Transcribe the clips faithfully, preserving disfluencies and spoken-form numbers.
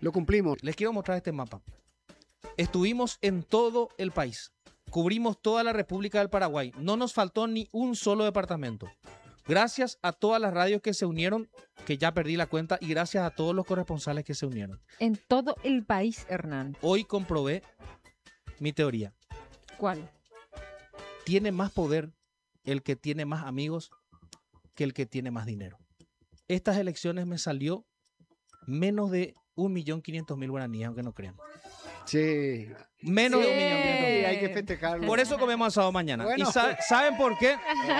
Lo cumplimos. Les quiero mostrar este mapa. Estuvimos en todo el país. Cubrimos toda la República del Paraguay. No nos faltó ni un solo departamento. Gracias a todas las radios que se unieron, que ya perdí la cuenta, y gracias a todos los corresponsales que se unieron. En todo el país, Hernán. Hoy comprobé mi teoría. ¿Cuál? Tiene más poder el que tiene más amigos que el que tiene más dinero. Estas elecciones me salió menos de un millón quinientos mil guaraníes, aunque no crean. Sí. Menos Sí. de un millón quinientos mil. Sí, hay que festejarlo. Por eso comemos asado mañana. Bueno. ¿Y sa- saben por qué?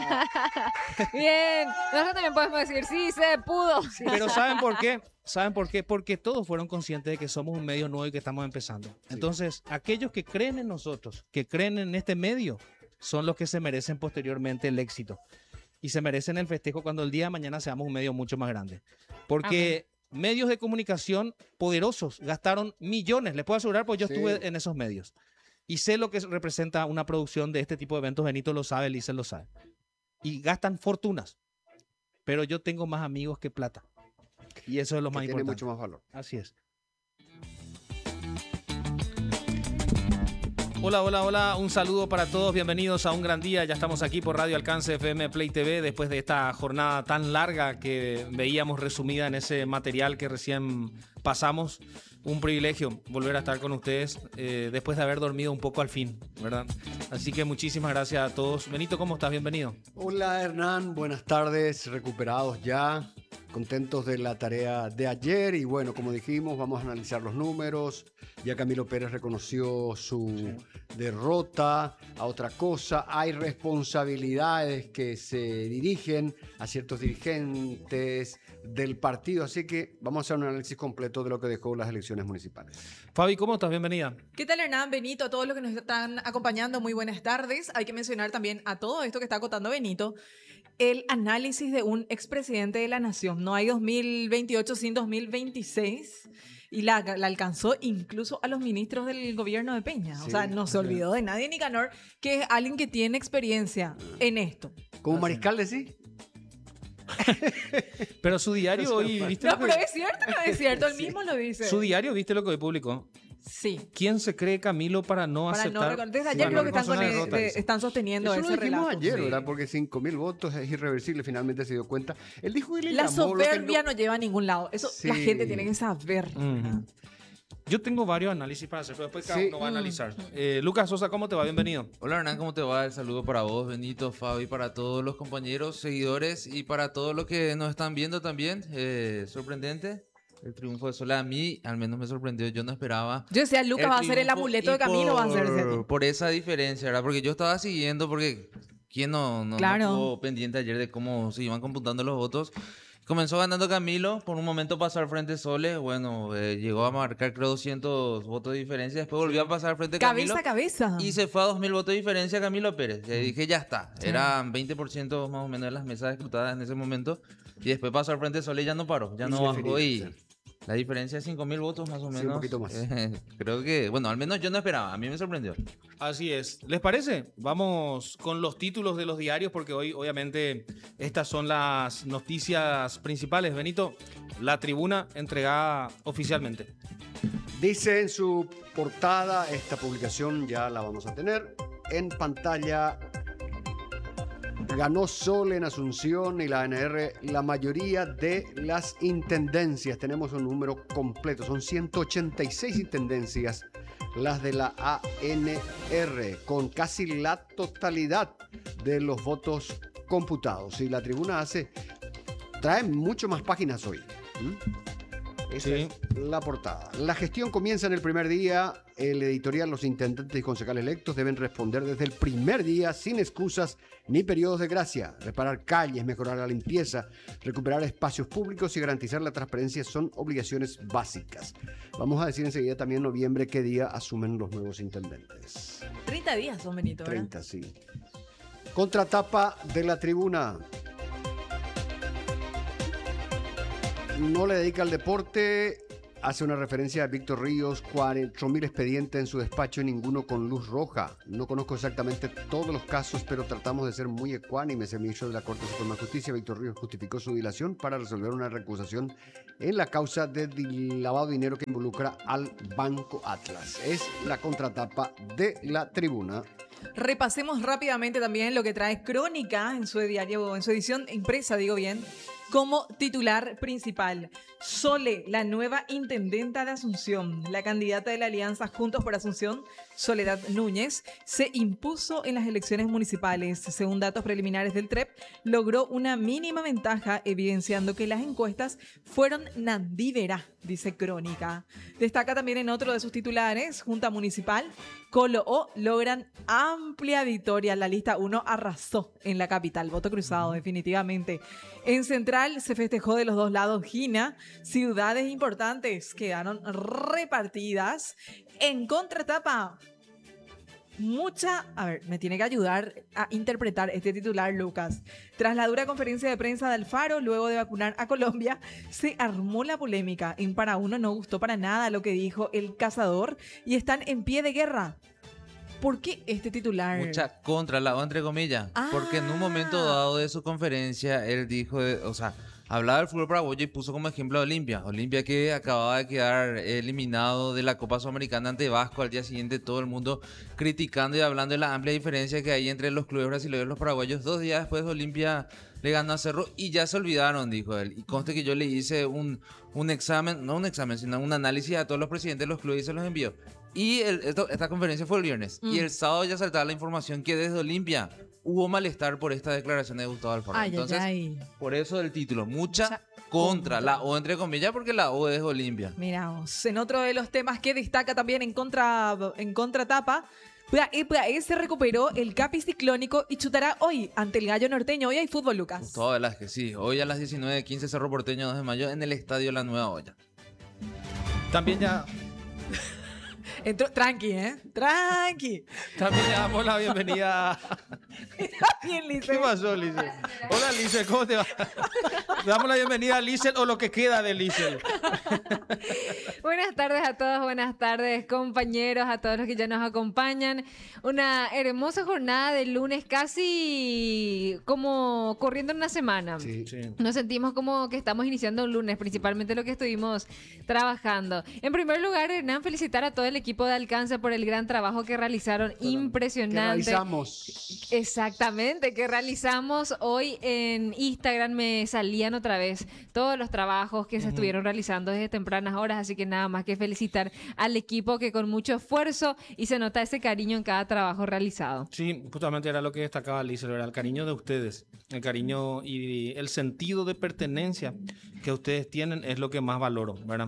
Bien. Nosotros también podemos decir, sí, se pudo. Pero ¿saben por qué? ¿Saben por qué? Porque todos fueron conscientes de que somos un medio nuevo y que estamos empezando. Entonces, aquellos que creen en nosotros, que creen en este medio, son los que se merecen posteriormente el éxito. Y se merecen el festejo cuando el día de mañana seamos un medio mucho más grande. Porque medios de comunicación poderosos gastaron millones, les puedo asegurar, porque yo Sí. estuve en esos medios. Y sé lo que representa una producción de este tipo de eventos. Benito lo sabe, Lice lo sabe. Y gastan fortunas. Pero yo tengo más amigos que plata. Y eso es lo Que más tiene importante. mucho más valor. Así es. Hola, hola, hola. Un saludo para todos. Bienvenidos a un gran día. Ya estamos aquí por Radio Alcance F M Play T V después de esta jornada tan larga que veíamos resumida en ese material que recién pasamos. Un privilegio volver a estar con ustedes eh, después de haber dormido un poco al fin, ¿verdad? Así que muchísimas gracias a todos. Benito, ¿cómo estás? Bienvenido. Hola Hernán, buenas tardes, recuperados ya, contentos de la tarea de ayer y bueno, como dijimos, vamos a analizar los números. Ya Camilo Pérez reconoció su derrota a otra cosa. Hay responsabilidades que se dirigen a ciertos dirigentes del partido, así que vamos a hacer un análisis completo de lo que dejó las elecciones municipales. Fabi, ¿cómo estás? Bienvenida. ¿Qué tal, Hernán, Benito? A todos los que nos están acompañando, muy buenas tardes. Hay que mencionar también a todo esto que está acotando Benito, el análisis de un expresidente de la Nación. No hay dos mil veintiocho sin dos mil veintiséis y la, la alcanzó incluso a los ministros del gobierno de Peña. Sí, o sea, no se olvidó de nadie, Nicanor, que es alguien que tiene experiencia en esto. ¿Como mariscal decís? Pero su diario hoy, ¿viste? No, lo que- pero es cierto, no es cierto, él mismo lo dice. Su diario, ¿viste lo que hoy publicó? Sí. ¿Quién se cree Camilo para no Para aceptar? no recordar. Desde Sí, ayer para creo no que están, con reconocer el- una derrota, de- dice. están sosteniendo Eso ese lo dijimos relato. ayer, Sí. ¿verdad? Porque cinco mil votos es irreversible, finalmente se dio cuenta. Él dijo que le La llamó lo que soberbia no- no lleva a ningún lado. Eso la Sí. gente tiene que saber. Ujú. Yo tengo varios análisis para hacer, pero después cada Sí. uno va a Mm. analizar. Eh, Lucas Sosa, ¿cómo te va? Bienvenido. Hola Hernán, ¿cómo te va? El saludo para vos, Benito, Fabi, para todos los compañeros, seguidores y para todos los que nos están viendo también. Eh, sorprendente el triunfo de Sola. A mí al menos me sorprendió, yo no esperaba. Yo decía, Lucas el va a ser el triunfo amuleto y de Camilo, va a ser. por, por esa diferencia, ¿verdad? Porque yo estaba siguiendo, porque ¿quién no, no, no Claro. estuvo pendiente ayer de cómo se iban computando los votos? Comenzó ganando Camilo, por un momento pasó al frente Sole, bueno, eh, llegó a marcar creo doscientos votos de diferencia, después volvió a pasar al frente Camilo. Cabeza a cabeza. Y se fue a dos mil votos de diferencia Camilo Pérez. Le dije, ya está. Eran veinte por ciento más o menos de las mesas escrutadas en ese momento. Y después pasó al frente Sol y ya no paró. Ya Y no se bajó definió, y sí. la diferencia es cinco mil votos más o Sí, menos. un poquito más. Eh, creo que, bueno, al menos yo no esperaba. A mí me sorprendió. Así es. ¿Les parece? Vamos con los títulos de los diarios porque hoy obviamente estas son las noticias principales. Benito, la tribuna entregada oficialmente. Dice en su portada, esta publicación ya la vamos a tener en pantalla. Ganó Sol en Asunción y la A N R la mayoría de las intendencias. Tenemos un número completo, son ciento ochenta y seis intendencias las de la A N R, con casi la totalidad de los votos computados. Y la tribuna hace, trae mucho más páginas hoy. ¿Mm? Esa Sí. es la portada. La gestión comienza en el primer día. El editorial, los intendentes y concejales electos deben responder desde el primer día sin excusas ni periodos de gracia. Reparar calles, mejorar la limpieza, recuperar espacios públicos y garantizar la transparencia son obligaciones básicas. Vamos a decir enseguida también noviembre qué día asumen los nuevos intendentes. treinta días son, Benito, ¿verdad? treinta, sí. Contratapa de la tribuna. No le dedica al deporte, hace una referencia a Víctor Ríos, cuatro mil expedientes en su despacho y ninguno con luz roja. No conozco exactamente todos los casos, pero tratamos de ser muy ecuánimes. El ministro de la Corte Suprema de Justicia, Víctor Ríos, justificó su dilación para resolver una recusación en la causa de lavado de dinero que involucra al Banco Atlas. Es la contratapa de la tribuna. Repasemos rápidamente también lo que trae Crónica en su diario, en su edición impresa, digo bien, como titular principal. Sole, la nueva intendenta de Asunción, la candidata de la alianza Juntos por Asunción, Soledad Núñez, se impuso en las elecciones municipales. Según datos preliminares del T R E P, logró una mínima ventaja, evidenciando que las encuestas fueron nandíveras, dice Crónica. Destaca también en otro de sus titulares, Junta Municipal, Colo O logran amplia victoria. La lista uno arrasó en la capital. Voto cruzado, definitivamente. En Central se festejó de los dos lados Gina. Ciudades importantes quedaron repartidas. En contratapa, mucha... A ver, me tiene que ayudar a interpretar este titular, Lucas. Tras la dura conferencia de prensa de Alfaro, luego de vacunar a Colombia, se armó la polémica. En Para Uno no gustó para nada lo que dijo el cazador y están en pie de guerra. ¿Por qué este titular? Mucha contra la O, entre comillas. Ah. Porque en un momento dado de su conferencia, él dijo, de- o sea, hablaba del fútbol paraguayo y puso como ejemplo a Olimpia. Olimpia que acababa de quedar eliminado de la Copa Sudamericana ante Vasco. Al día siguiente todo el mundo criticando y hablando de la amplia diferencia que hay entre los clubes brasileños y los paraguayos. Dos días después Olimpia le ganó a Cerro y ya se olvidaron, dijo él. Y conste que yo le hice un, un examen, no un examen, sino un análisis a todos los presidentes de los clubes y se los envió. Y el- esto- esta conferencia fue el viernes. Mm. Y el sábado ya saltaba la información que desde Olimpia hubo malestar por esta declaración de Gustavo Alfaro. Ay, Entonces, ay, ay. por eso el título, mucha, Mucha contra, contra. la O entre comillas, porque la O es Olimpia. Miramos. En otro de los temas que destaca también en, contra, en contratapa, P A E se recuperó el Capi ciclónico y chutará hoy ante el Gallo Norteño. Hoy hay fútbol, Lucas. Gustavo Velázquez, sí. Hoy a las diecinueve quince Cerro Porteño dos de mayo en el Estadio La Nueva Olla. También ya, Entró, tranqui, ¿eh? Tranqui. también le damos la bienvenida. Bien, Lice. ¿Qué pasó, Lice? Hola, Lice, ¿cómo te va? Le damos la bienvenida a Lizel o lo que queda de Lizel. Buenas tardes a todos, buenas tardes compañeros, a todos los que ya nos acompañan. Una hermosa jornada de lunes, casi como corriendo una semana. Sí. Sí. Nos sentimos como que estamos iniciando un lunes, principalmente lo que estuvimos trabajando. En primer lugar, Hernán, felicitar a todo el equipo de Alcance por el gran trabajo que realizaron. Que Impresionante. realizamos. Exactamente, que realizamos hoy en Instagram. Me salían otra vez todos los trabajos que se estuvieron realizando desde tempranas horas, así que nada más que felicitar al equipo que con mucho esfuerzo y se nota ese cariño en cada trabajo realizado. Sí, justamente era lo que destacaba Lizel, era el cariño de ustedes, el cariño y el sentido de pertenencia que ustedes tienen es lo que más valoro, ¿verdad?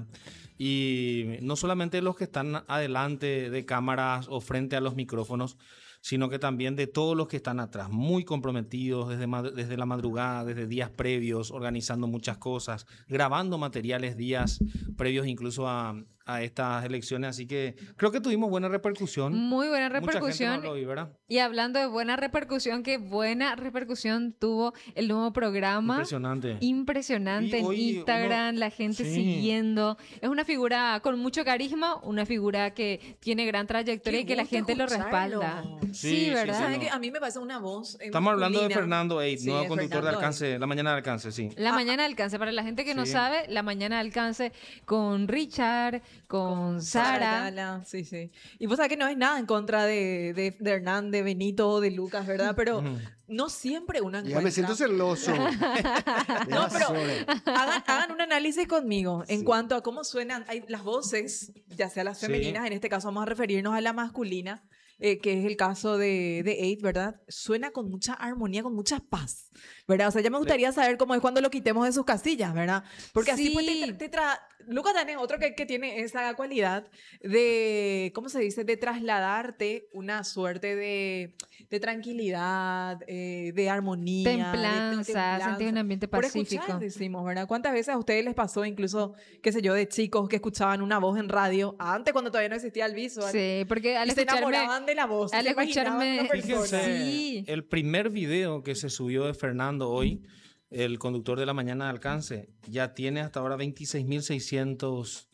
Y no solamente los que están adelante de cámaras o frente a los micrófonos, sino que también de todos los que están atrás, muy comprometidos desde, ma- desde la madrugada, desde días previos, organizando muchas cosas, grabando materiales días previos incluso a, a estas elecciones. Así que creo que tuvimos buena repercusión. Muy buena Mucha gente repercusión. nos habló hoy, ¿verdad? Y hablando de buena repercusión, qué buena repercusión tuvo el nuevo programa. Impresionante. Impresionante Y en hoy Instagram, uno- la gente Sí. siguiendo. Es una figura con mucho carisma, una figura que tiene gran trayectoria Qué y que la gusto gente lo escucharlo. respalda. Sí, Sí, sí, ¿verdad? sí, ¿Saben no. qué? A mí me parece una voz eh, Estamos hablando de masculina. Fernando Eid, Sí, nuevo de conductor de Fernando Alcance, La Mañana de Alcance, sí. La Ah. mañana de alcance, para la gente que no Sí. sabe, la mañana de alcance con Richard, con Sara. Ayala, sí, sí. Y vos sabés que no es nada en contra de, de, de Hernán, de Benito, de Lucas, ¿verdad? Pero Ujú. no siempre uno encuentra... Ya me siento celoso. No, pero Sobre. hagan, hagan un análisis conmigo en Sí. cuanto a cómo suenan hay, las voces, ya sea las Sí. femeninas, en este caso vamos a referirnos a la masculina, eh, que es el caso de, de Eight, ¿verdad? Suena con mucha armonía, con mucha paz, ¿verdad? O sea, ya me gustaría saber cómo es cuando lo quitemos de sus casillas, ¿verdad? Porque así pues te, Sí. tra- te tra- Lucas también es otro que, que tiene esa cualidad de, ¿cómo se dice? De trasladarte una suerte de, de tranquilidad, eh, de armonía. de- de Templanza, sentir un ambiente por pacífico. escuchar, decimos, ¿verdad? ¿Cuántas veces a ustedes les pasó, incluso, qué sé yo, de chicos que escuchaban una voz en radio, antes cuando todavía no existía el visual, Sí, porque al y se escucharme, enamoraban de la voz, al se imaginaban escucharme- una persona? Fíjense, Sí. el primer video que se subió de Fernando hoy, el conductor de La Mañana de Alcance, ya tiene hasta ahora veintiséis mil seiscientos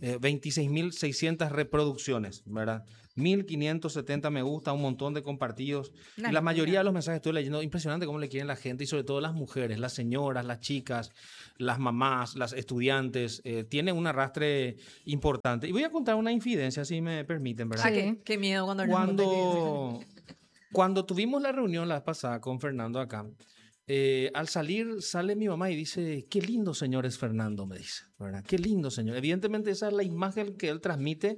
eh, veintiséis mil seiscientas reproducciones, ¿verdad? mil quinientos setenta me gusta, un montón de compartidos. Una y la locura. mayoría de los mensajes que estoy leyendo, impresionante cómo le quieren la gente y sobre todo las mujeres, las señoras, las chicas, las mamás, las estudiantes. Eh, tiene un arrastre importante. Y voy a contar una infidencia, si me permiten, ¿verdad? Ah, Sí. qué, qué miedo cuando nos contáis eso. Cuando, cuando tuvimos la reunión la vez pasada con Fernando acá, eh, al salir sale mi mamá y dice, qué lindo señor es Fernando, me dice, ¿verdad? Qué lindo señor. Evidentemente esa es la imagen que él transmite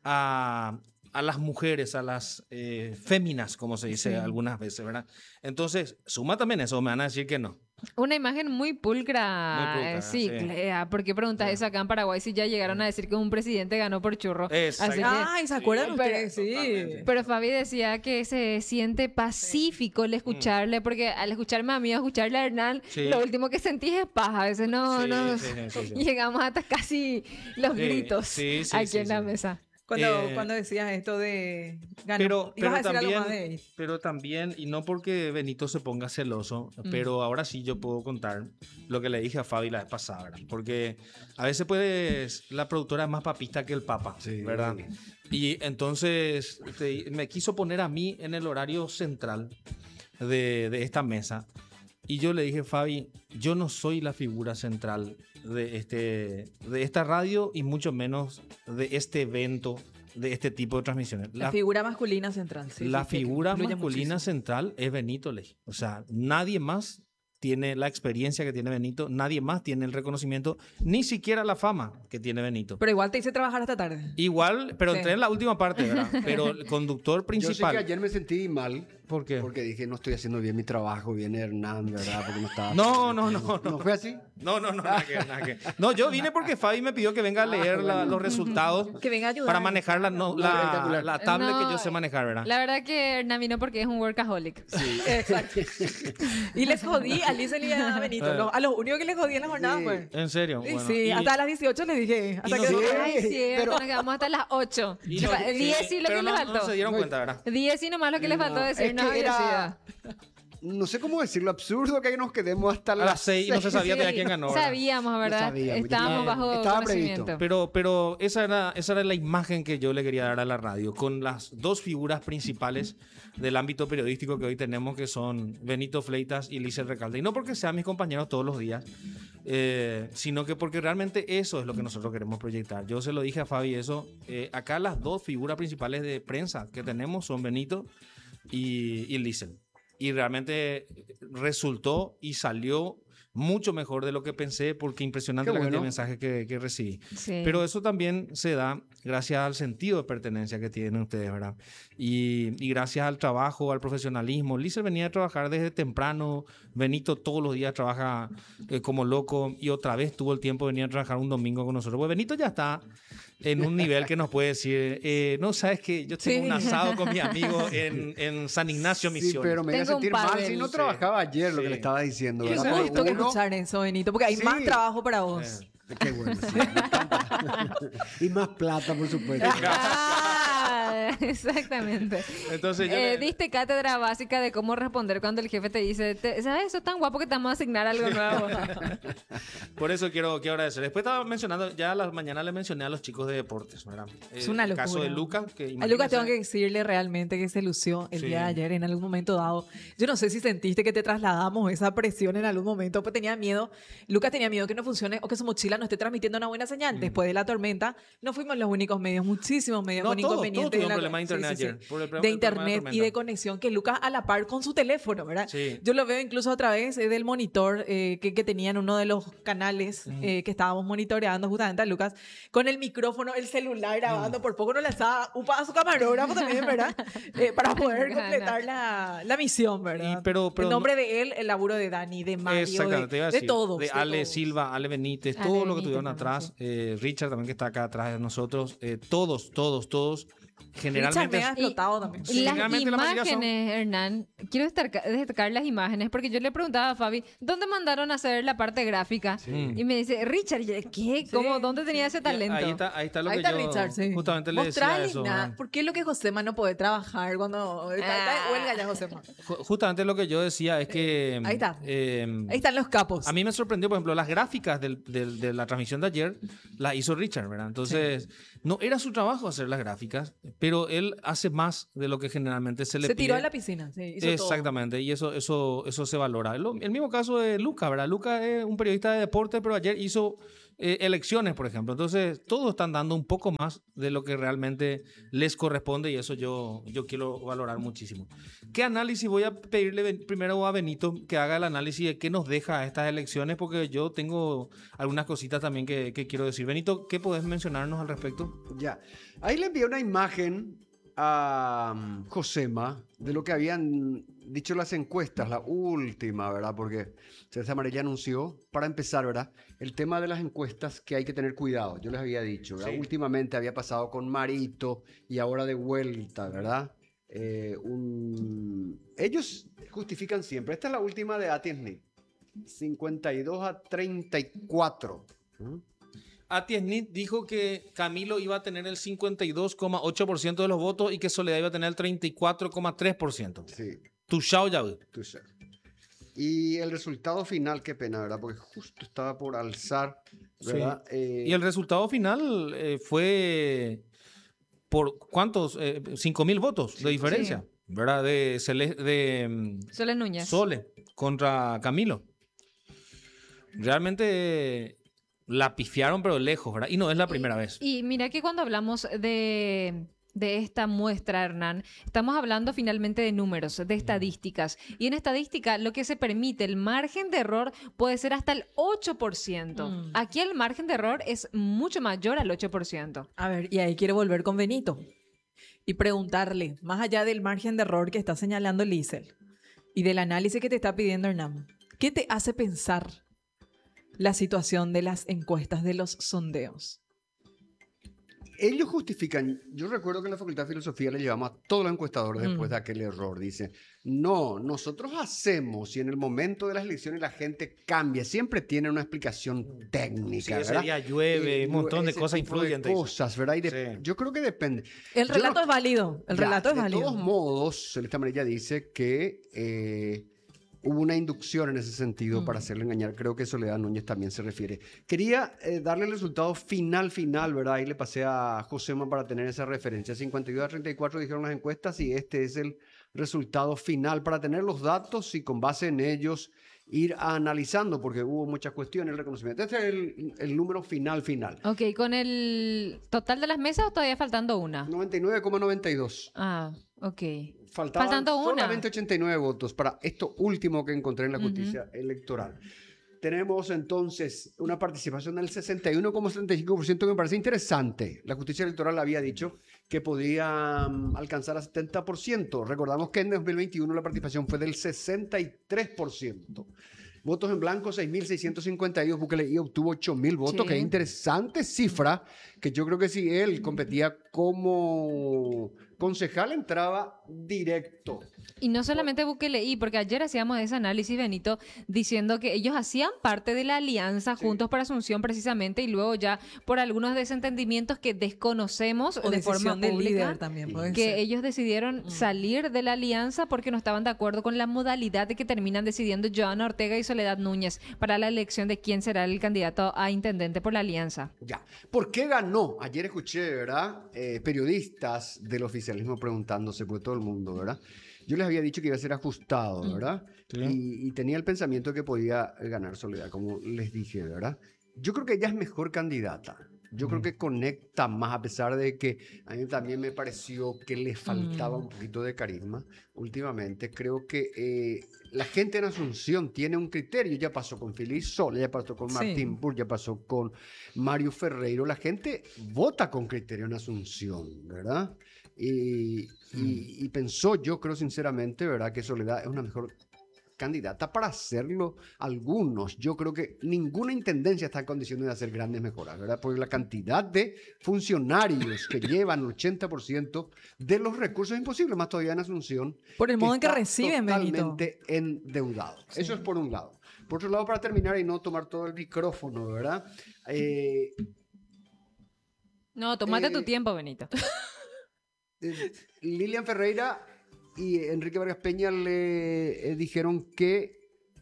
a, a las mujeres, a las eh, féminas, como se dice Sí. algunas veces, ¿verdad? Entonces, suma también eso, me van a decir que no. Una imagen muy pulcra. Muy pulcra, eh, sí, sí. Clea. ¿Por qué preguntas Sí. eso acá en Paraguay si ya llegaron a decir que un presidente ganó por churro? Exacto. Así que- Ay, ¿se acuerdan Pero- ustedes? Sí. Totalmente. Pero Fabi decía que se siente pacífico el escucharle, porque al escucharme a mí o escucharle a Hernán, Sí. lo último que sentís es paja. A veces no, Sí, no sí, sí, sí, sí. llegamos hasta casi los Sí, gritos sí, sí, aquí sí, en la sí. mesa. Cuando, Eh, cuando decías esto de ganó. Pero, Ibas pero, a decir algo también, más de él. pero también, y no porque Benito se ponga celoso, Mm. pero ahora sí yo puedo contar lo que le dije a Fabi la vez pasada, ¿verdad? Porque a veces pues la productora es más papista que el papa, Sí. ¿verdad? Y entonces te- me quiso poner a mí en el horario central de, de esta mesa. Y yo le dije, Fabi, yo no soy la figura central de, este, de esta radio y mucho menos de este evento, de este tipo de transmisiones. La, La, figura masculina central. Sí, la sí, que figura influye masculina muchísimo. central es Benito Ley. O sea, nadie más tiene la experiencia que tiene Benito, nadie más tiene el reconocimiento, ni siquiera la fama que tiene Benito. Pero igual te hice trabajar hasta tarde. Igual, pero Sí. entré en la última parte, ¿verdad? Pero el conductor Yo sé principal... que ayer me sentí mal ¿Por qué? porque dije no estoy haciendo bien mi trabajo, viene Hernán, ¿verdad? Porque no estaba. No, no, no, no. ¿No fue así? No, no, no, nada que ver, nada que ver. No, yo vine porque Fabi me pidió que venga a leer la- los resultados Que venga a ayudar. para manejar la, no, No, la, espectacular. la tablet No, que yo sé manejar, ¿verdad? La verdad que Hernán vino porque es un workaholic. Exacto. Y les jodí a Liz y a Benito. Los- a los únicos que les jodí en la jornada Sí. fue. En serio. Sí, bueno, sí, y- hasta las dieciocho les dije. Hasta y que nosotros- Ay, cierto, pero- nos quedamos hasta las ocho. y no- diez sí lo pero que no, le no faltó. se dieron cuenta, ¿verdad? diez y nomás lo que le faltó No, decir, es no que había era- No sé cómo decirlo, absurdo que nos quedemos hasta A las seis no se sabía sido. todavía quién ganó, ¿verdad? Sabíamos, ¿verdad? sabíamos, Estábamos ya bajo estaba conocimiento. previsto. Pero, pero esa, era, esa era la imagen que yo le quería dar a la radio, con las dos figuras principales del ámbito periodístico que hoy tenemos, que son Benito Fleitas y Lizel Recalde. Y no porque sean mis compañeros todos los días, eh, sino que porque realmente eso es lo que nosotros queremos proyectar. Yo se lo dije a Fabi eso. eh, acá las dos figuras principales de prensa que tenemos son Benito y, y Lizel. Y realmente resultó y salió mucho mejor de lo que pensé, porque impresionante Qué la cantidad de bueno. mensajes que, que recibí. Sí. Pero eso también se da gracias al sentido de pertenencia que tienen ustedes, ¿verdad? Y, y gracias al trabajo, al profesionalismo. Lizel venía a trabajar desde temprano, Benito todos los días trabaja eh, como loco y otra vez tuvo el tiempo de venir a trabajar un domingo con nosotros. Pues Benito ya está en un nivel que nos puede decir, eh, no, sabes que yo tengo Sí. un asado con mi amigo en, en San Ignacio Sí, Misiones. pero me iba a Tengo un sentir mal pádel. si no Sí. trabajaba ayer lo Sí. que le estaba diciendo. Qué ¿verdad? gusto que Uno- escuchar eso, Benito, porque hay Sí. más trabajo para vos. Eh. Qué bueno, sí, me encanta. Y más plata, por supuesto. Ah, exactamente. Entonces yo Eh, le- diste cátedra básica de cómo responder cuando el jefe te dice, te- ¿sabes? Eso es tan guapo que te vamos a asignar algo nuevo. Por eso quiero, quiero agradecer. Después estaba mencionando, ya a la mañana le mencioné a los chicos de deportes, ¿verdad? Es Eh, una El caso locura. de Lucas. Que A Lucas imagínense- tengo que decirle realmente que se lució el Sí. día de ayer en algún momento dado. Yo no sé si sentiste que te trasladamos esa presión en algún momento, pues tenía miedo. Lucas tenía miedo que no funcione o que su mochila no esté transmitiendo una buena señal. Después de la tormenta, no fuimos los únicos medios, muchísimos medios No, con todos, inconvenientes. todos tuvieron en la- problemas de internet Sí, sí, sí. ayer, por el problema- de el problema de internet y tormenta. de conexión que Lucas a la par con su teléfono, ¿verdad? Sí. Yo lo veo incluso a través eh, del monitor eh, que, que tenía en uno de los canales eh, que estábamos monitoreando justamente a Lucas, con el micrófono, el celular grabando, por poco no le estaba upa a su camarógrafo también, ¿verdad? Eh, para poder Gana. completar la, la misión, ¿verdad? Y pero- pero el nombre de él, el laburo de Dani, de Mario, Exactamente, te de, iba a de decir, todos. De Ale todos. Silva, Ale Benítez, Ale todo lo que Benítez tuvieron también, atrás. eh, Richard también que está acá atrás de nosotros. eh, todos, todos, todos Richard generalmente... me ha explotado también. Sí, Las generalmente la mayoría son- imágenes, Hernán, quiero destacar, destacar las imágenes porque yo le preguntaba a Fabi, ¿dónde mandaron a hacer la parte gráfica? Mm. Y me dice, Richard, y yo, ¿qué? ¿Cómo? ¿Dónde tenía ese talento? Ahí está, ahí está lo Ahí que está yo Richard, sí. justamente le decía Mostrale eso. nada. ¿verdad? ¿Por qué es lo que Josema no puede trabajar cuando está, está de Ah. huelga ya, Josema? Ju- Justamente lo que yo decía es que... Ahí está. eh, Ahí están los capos. A mí me sorprendió, por ejemplo, las gráficas del- del- de la transmisión de ayer las hizo Richard, ¿verdad? Entonces, no era su trabajo hacer las gráficas, pero él hace más de lo que generalmente se le Se tiró pide. a la piscina. Sí, hizo todo. Exactamente, y eso, eso, eso se valora. Lo- el mismo caso de Luca, ¿verdad? Luca es un periodista de deporte, pero ayer hizo eh, elecciones, por ejemplo. Entonces, todos están dando un poco más de lo que realmente les corresponde y eso yo, yo quiero valorar muchísimo. ¿Qué análisis? Voy a pedirle ben- primero a Benito que haga el análisis de qué nos deja estas elecciones, porque yo tengo algunas cositas también que, que quiero decir. Benito, ¿qué podés mencionarnos al respecto? Ya. Ahí le envié una imagen a um, Josema de lo que habían dicho las encuestas, la última, ¿verdad? Porque César Amarilla anunció, para empezar, ¿verdad? El tema de las encuestas que hay que tener cuidado. Yo les había dicho, ¿verdad? Sí. Últimamente había pasado con Marito y ahora de vuelta, ¿verdad? Eh, un... Ellos justifican siempre. Esta es la última de Atiesni. cincuenta y dos a treinta y cuatro. ¿Mm? Ati Smith dijo que Camilo iba a tener el cincuenta y dos coma ocho por ciento de los votos y que Soledad iba a tener el treinta y cuatro coma tres por ciento. Sí. Tu chao ya vi. Tú sabes. Y el resultado final, qué pena, ¿verdad? Porque justo estaba por alzar, ¿verdad? Eh, Y el resultado final eh, fue por ¿cuántos? Eh, cinco mil votos de diferencia, ¿verdad? De, Cele- de mm, Sole Núñez. Sole contra Camilo. Realmente eh, la pifiaron, pero lejos, ¿verdad? Y no es la primera vez. Y mira que cuando hablamos de, de esta muestra, Hernán, estamos hablando finalmente de números, de estadísticas. Y en estadística lo que se permite, el margen de error puede ser hasta el ocho por ciento. Mm. Aquí el margen de error es mucho mayor al ocho por ciento. A ver, y ahí quiero volver con Benito y preguntarle, más allá del margen de error que está señalando Liesel y del análisis que te está pidiendo Hernán, ¿qué te hace pensar la situación de las encuestas, de los sondeos? ellos justifican, yo recuerdo que en la Facultad de Filosofía le llevamos a todos los encuestadores después Mm. de aquel error. Dice, no, nosotros hacemos y en el momento de las elecciones la gente cambia. Siempre tiene una explicación técnica, Sí, ese ¿verdad? día llueve, Eh, un montón de ese cosas tipo de influyen. te dice. cosas, ¿verdad? Y de- Sí. Yo creo que depende. El Yo relato no- es válido, el Ya, relato es de válido. todos modos, Celeste Amarilla dice que eh, hubo una inducción en ese sentido Mm. para hacerle engañar. Creo que Soledad Núñez también se refiere. Quería eh, darle el resultado final, final, ¿verdad? Ahí le pasé a Josema para tener esa referencia. cincuenta y dos a treinta y cuatro dijeron las encuestas y este es el resultado final para tener los datos y con base en ellos ir analizando, porque hubo muchas cuestiones, el reconocimiento. Este es el, el número final, final. Ok, ¿con el total de las mesas o todavía faltando una? noventa y nueve coma noventa y dos. Ah, ok. Faltaban Faltando una. solamente ochenta y nueve votos para esto último que encontré en la Ujú. justicia electoral. Tenemos entonces una participación del sesenta y uno coma setenta y cinco por ciento que me parece interesante. La justicia electoral había dicho que podía mm, alcanzar a setenta por ciento. Recordamos que en dos mil veintiuno la participación fue del sesenta y tres por ciento. Votos en blanco, seis mil seiscientos cincuenta y dos. Bukele y obtuvo ocho mil votos. Sí. Qué interesante cifra, que yo creo que si él competía como concejal entraba directo. Y no solamente Bukele, porque ayer hacíamos ese análisis, Benito, diciendo que ellos hacían parte de la alianza Juntos para Asunción precisamente y luego ya por algunos desentendimientos que desconocemos O de forma decisión del pública, líder también puede que ser. ellos decidieron Mm. salir de la alianza porque no estaban de acuerdo con la modalidad de que terminan decidiendo Joana Ortega y Soledad Núñez para la elección de quién será el candidato a intendente por la alianza. Ya. ¿Por qué ganó? Ayer escuché, ¿verdad? Eh, periodistas del oficialismo preguntándose por todo el mundo, ¿verdad? Yo les había dicho que iba a ser ajustado, Mm. ¿verdad? Sí. Y, y tenía el pensamiento que podía ganar Soledad, como les dije, ¿verdad? Yo creo que ella es mejor candidata. Yo creo Mm. que conecta más, a pesar de que a mí también me pareció que le faltaba Mm. un poquito de carisma últimamente. Creo que eh, la gente en Asunción tiene un criterio. Ya pasó con Feliz Sola, ya pasó con Sí. Martín Burr, ya pasó con Mario Ferreiro. La gente vota con criterio en Asunción, ¿verdad? Y, y- y pensó, yo creo sinceramente, ¿verdad? Que Soledad es una mejor candidata para hacerlo. Algunos, yo creo que ninguna intendencia está en condiciones de hacer grandes mejoras, ¿verdad? Porque la cantidad de funcionarios que llevan el ochenta por ciento de los recursos es imposible, más todavía en Asunción. Por el modo en que está reciben, Benito. totalmente endeudado. Eso es por un lado. Por otro lado, para terminar y no tomar todo el micrófono, ¿verdad? Eh, No, tómate Eh, tu tiempo, Benito. eh, Lilian Ferreira y Enrique Vargas Peña le eh, dijeron que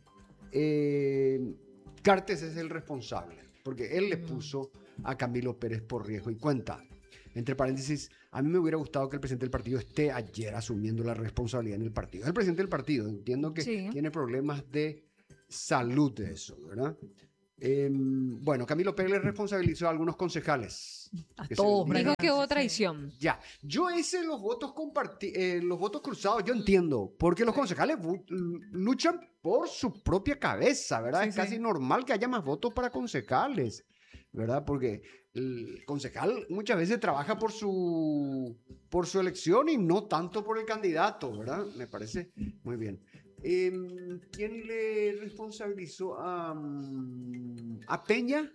eh, Cartes es el responsable, porque él le puso a Camilo Pérez por riesgo y cuenta. Entre paréntesis, a mí me hubiera gustado que el presidente del partido esté ayer asumiendo la responsabilidad en el partido. Es el presidente del partido, entiendo que Sí. tiene problemas de salud de eso, ¿verdad? Eh, bueno, Camilo Pérez le responsabilizó a algunos concejales. A que se todos, dedican- Dijo que hubo Sí. traición. Ya, yo ese los votos comparti eh, los votos cruzados, yo entiendo, porque los concejales bu- luchan por su propia cabeza, ¿verdad? Sí, es sí. casi normal que haya más votos para concejales, ¿verdad? Porque el concejal muchas veces trabaja por su por su elección y no tanto por el candidato, ¿verdad? Me parece muy bien. Eh, ¿Quién le responsabilizó a, mm, a Peña?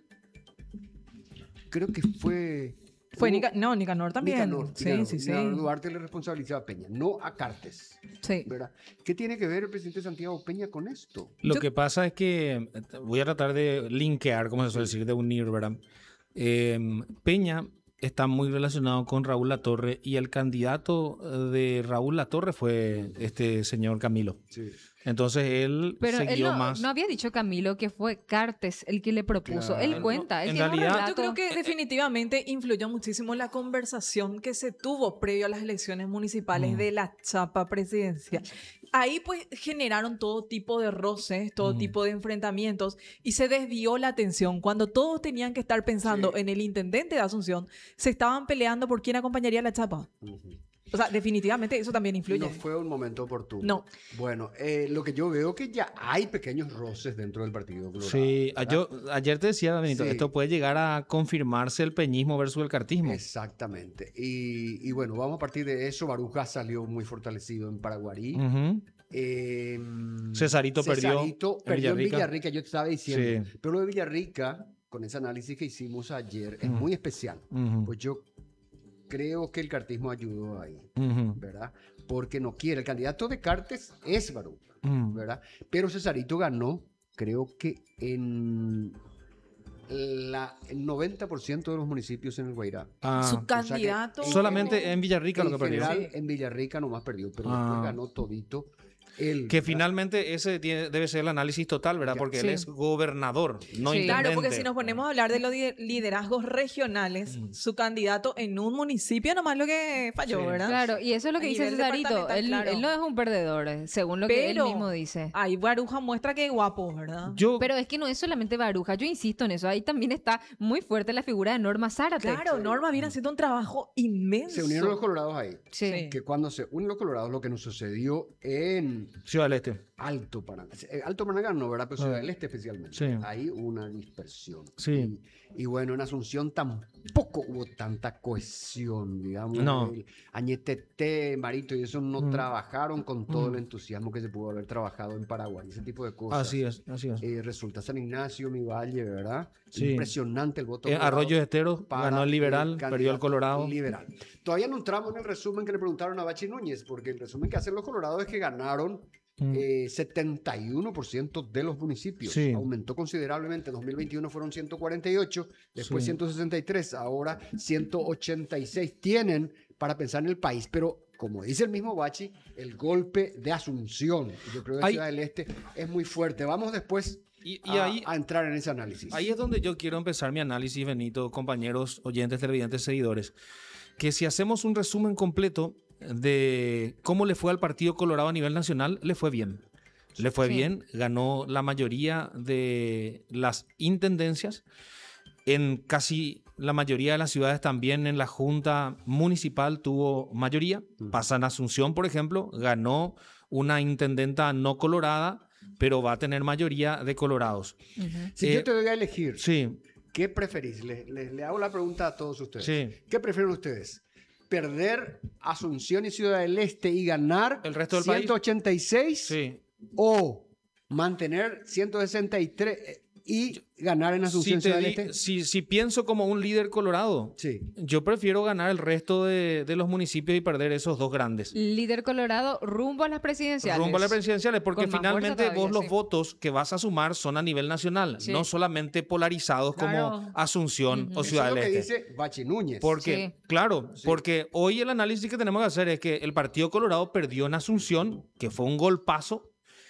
Creo que fue... Fue hubo- Nica- no, Nicanor también. Nicanor, sí, Nicanor. sí, sí, Nicanor Duarte le responsabilizaba a Peña, no a Cartes, sí. ¿verdad? ¿Qué tiene que ver el presidente Santiago Peña con esto? Lo Yo- que pasa es que eh, voy a tratar de linkear, como se suele decir, de unir, ¿verdad? Eh, Peña está muy relacionado con Raúl Latorre y el candidato de Raúl Latorre fue este señor Camilo. Sí. Entonces él Pero él siguió no, más. no había dicho Camilo que fue Cartes el que le propuso. Claro. Él cuenta, él En tiene un realidad- relato. Yo creo que definitivamente influyó muchísimo la conversación que se tuvo previo a las elecciones municipales Mm. de la chapa presidencial. Ahí pues generaron todo tipo de roces, todo Mm. tipo de enfrentamientos y se desvió la atención. Cuando todos tenían que estar pensando Sí. en el intendente de Asunción, se estaban peleando por quién acompañaría a la chapa. Ujú. O sea, definitivamente eso también influye. No fue un momento oportuno. No. Bueno, eh, lo que yo veo que ya hay pequeños roces dentro del Partido Colorado. Sí, a- ¿verdad? yo ayer te decía, Benito, Sí. esto puede llegar a confirmarse el peñismo versus el cartismo. Exactamente. Y, y bueno, vamos a partir de eso. Baruja salió muy fortalecido en Paraguarí. Ujú. Eh, Cesarito perdió Cesarito en perdió en Villarrica. Villarrica, yo te estaba diciendo. Sí. Pero lo de Villarrica, con ese análisis que hicimos ayer, es Ujú. muy especial. Ujú. Pues yo creo que el cartismo ayudó ahí, Ujú. ¿verdad? Porque no quiere. El candidato de Cartes es Baruja, Ujú. ¿verdad? Pero Cesarito ganó, creo que en la, el noventa por ciento de los municipios en el Guairá. Ah, Su que candidato... solamente en Villarrica lo En que perdió. general, Sí. en Villarrica nomás perdió, pero Ah. después ganó todito él. Que ¿verdad? finalmente ese tiene- debe ser el análisis total, ¿verdad? Ya. Porque Sí. él es gobernador, no Sí. intendente. Claro, porque si nos ponemos a hablar de los di- liderazgos regionales, Mm. su candidato en un municipio nomás lo que falló, Sí. ¿verdad? Claro, y eso es lo A que dice nivel Cesarito. departamental, Él, claro. él no es un perdedor, eh, según lo que él Pero- mismo dice. Ahí Baruja muestra que guapo, ¿verdad? Yo, Pero es que no es solamente Baruja, yo insisto en eso. Ahí también está muy fuerte la figura de Norma Zárate. Claro, Norma viene haciendo un trabajo inmenso. Se unieron los colorados ahí. Sí. Sí. Que cuando se unen los colorados, lo que nos sucedió en Ciudad del Este. Alto Paraná. eh, Alto Paraná no, ¿verdad? Pero Ciudad Ah. del Este especialmente. Sí. Hay una dispersión. Sí. Y, y bueno, en Asunción tampoco hubo tanta cohesión, digamos. No. El Añetete, Marito y eso no Mm. trabajaron con todo el Mm. entusiasmo que se pudo haber trabajado en Paraguay. Ese tipo de cosas. Así es, así es. Eh, resulta San Ignacio, mi valle, ¿verdad? Sí. Impresionante el voto. Eh, colorado Arroyo de Esteros para ganó el liberal, candidato perdió el Colorado. Liberal. Todavía no entramos en el resumen que le preguntaron a Bachi Núñez, porque el resumen que hacen los colorados es que ganaron Mm. eh, setenta y uno por ciento de los municipios. Sí. Aumentó considerablemente. En dos mil veintiuno fueron ciento cuarenta y ocho, después Sí. ciento sesenta y tres, ahora ciento ochenta y seis tienen para pensar en el país. Pero, como dice el mismo Bachi, el golpe de Asunción, yo creo que Hay- Ciudad del Este es muy fuerte. Vamos después Y, y a, ahí, a entrar en ese análisis. ahí es donde yo quiero empezar mi análisis, Benito, compañeros, oyentes, televidentes, seguidores. Que si hacemos un resumen completo de cómo le fue al Partido Colorado a nivel nacional, le fue bien. Le fue Sí. bien, ganó la mayoría de las intendencias. En casi la mayoría de las ciudades también en la Junta Municipal tuvo mayoría. Ujú. Pasa en Asunción, por ejemplo, ganó una intendenta no colorada, pero va a tener mayoría de colorados. Ujú. Si Eh, yo te doy a elegir, Sí, ¿qué preferís? Le, le- le hago la pregunta a todos ustedes. sí. ¿Qué prefieren ustedes? ¿Perder Asunción y Ciudad del Este y ganar ¿El resto del país? ciento ochenta y seis? Sí. ¿O mantener ciento sesenta y tres eh, y ganar en Si, Asunción te Ciudad del di- Este. si, si pienso como un líder colorado, Sí. yo prefiero ganar el resto de, de los municipios y perder esos dos grandes. Líder Colorado rumbo a las presidenciales. Rumbo a las presidenciales, porque Con más fuerza finalmente todavía, vos los sí. votos que vas a sumar son a nivel nacional, Sí. no solamente polarizados Claro. como Asunción Ujú. o Eso Ciudad es lo del que Este. dice Bachi Núñez. Porque, Sí. claro, Sí. porque hoy el análisis que tenemos que hacer es que el Partido Colorado perdió en Asunción, que fue un golpazo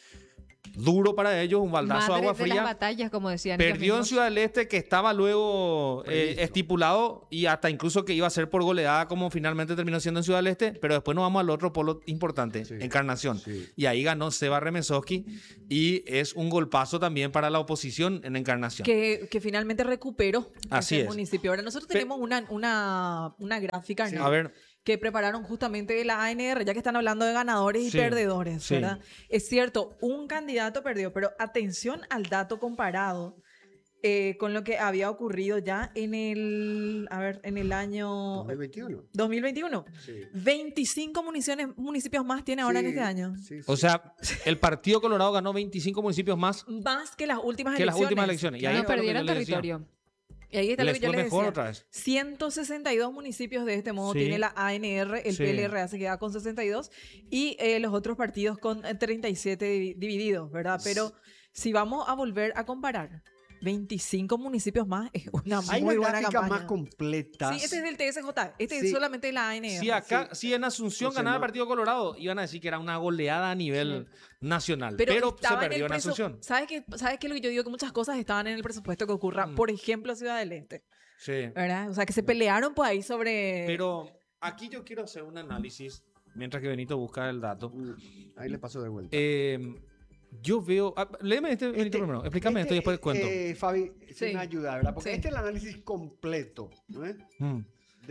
duro para ellos, un baldazo de Madre agua de las fría. batallas, como decían. Perdió en Ciudad del Este, que estaba luego eh, Previsto. estipulado y hasta incluso que iba a ser por goleada, como finalmente terminó siendo en Ciudad del Este. Pero después nos vamos al otro polo importante, Sí. Encarnación. Sí. Y ahí ganó Seba Remesoski y es un golpazo también para la oposición en Encarnación. Que, que finalmente recuperó Así ese es. municipio. Ahora, nosotros Pe- tenemos una, una, una gráfica, ¿no? A ver, que prepararon justamente de la A N R, ya que están hablando de ganadores y Sí, perdedores, sí. ¿verdad? Es cierto, un candidato perdió, pero atención al dato comparado eh, con lo que había ocurrido ya en el, a ver, en el año dos mil veintiuno. dos mil veintiuno. Sí. veinticinco municiones- municipios más tiene ahora en Sí, este año. sí, sí. o sea, el Partido Colorado ganó veinticinco municipios más Más que las últimas que las elecciones. últimas elecciones. Y ahí No está lo que perdieron yo les decía. territorio. Y ahí está lo Les que yo fue les mejor decía. otra vez. ciento sesenta y dos municipios de este modo Sí. tiene la A N R, el Sí. P L R A se queda con sesenta y dos y eh, los otros partidos con eh, treinta y siete divi- divididos, ¿verdad? Pero si vamos a volver a comparar, veinticinco municipios más es una Hay muy una buena gráfica campaña. más completa. Sí, este es del T S J, este Sí. es solamente de la A N R. Si acá, si en Asunción José, ganaba el no. Partido Colorado, iban a decir que era una goleada a nivel nacional. Pero, se estaba perdió el en presu- Asunción. ¿Sabes qué? ¿Sabes qué es lo que yo digo? Que muchas cosas estaban en el presupuesto que ocurra. Mm. Por ejemplo, Ciudad del Este, Sí. ¿verdad? O sea, que se pelearon pues ahí sobre... Pero aquí yo quiero hacer un análisis, mientras que Benito busca el dato. Mm, Ahí le paso de vuelta. Eh, yo veo... ah, léeme este, Benito, Este- primero. Explícame esto y después cuento. Eh, Fabi, es Sí. una ayuda, ¿verdad? Porque Sí. este es el análisis completo, ¿no es? Mm.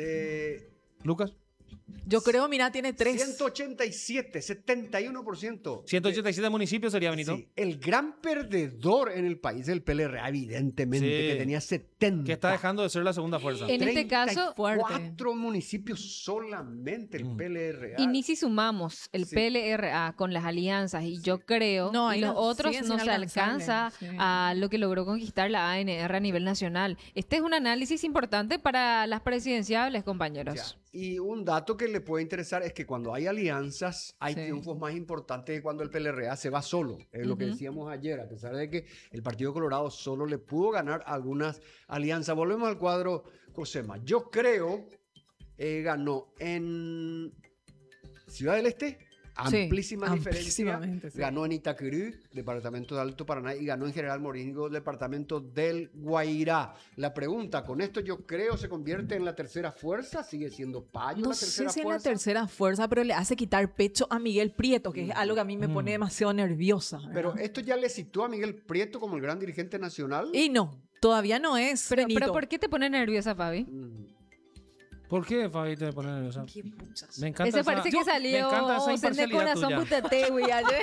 De Lucas, Yo creo, mira, tiene tres. ciento ochenta y siete, setenta y uno por ciento. ciento ochenta y siete municipios sería, Benito. Sí, el gran perdedor en el país es el P L R A, evidentemente, Sí. que tenía setenta. Que está dejando de ser la segunda fuerza. En este caso, cuatro municipios solamente el Mm. P L R A. Y ni si sumamos el Sí. P L R A con las alianzas, y yo creo, No, y ahí los no- otros siguen no sin se alcanzarle, alcanza sí. a lo que logró conquistar la A N R a nivel nacional. Este es un análisis importante para las presidenciables, compañeros. Ya. Y un dato que le puede interesar es que cuando hay alianzas, hay Sí. triunfos más importantes que cuando el P L R A se va solo. Es lo que Ujú. decíamos ayer, a pesar de que el Partido Colorado solo le pudo ganar algunas alianzas. Volvemos al cuadro, Cosema. Yo creo eh, ganó en Ciudad del Este, Sí, amplísima diferencia. amplísimamente, sí. Ganó en Itacurú, departamento de Alto Paraná, y ganó en General Moringo, departamento del Guairá. La pregunta, ¿con esto yo creo se convierte en la tercera fuerza? ¿Sigue siendo Payo No la sé tercera si en la fuerza? tercera fuerza, pero le hace quitar pecho a Miguel Prieto, que es algo que a mí me Mm. pone demasiado nerviosa. ¿verdad? Pero esto ya le sitúa a Miguel Prieto como el gran dirigente nacional. Y no, todavía no es. Pero, Benito. pero ¿por qué te pone nerviosa, Fabi? Mm. ¿Por qué, Fabi, te pone nerviosa? Qué puchas. Me encanta Ese esa- parece Yo- que salió Me encanta esa Sende imparcialidad Corazón tuya. Butate, güey, ayer.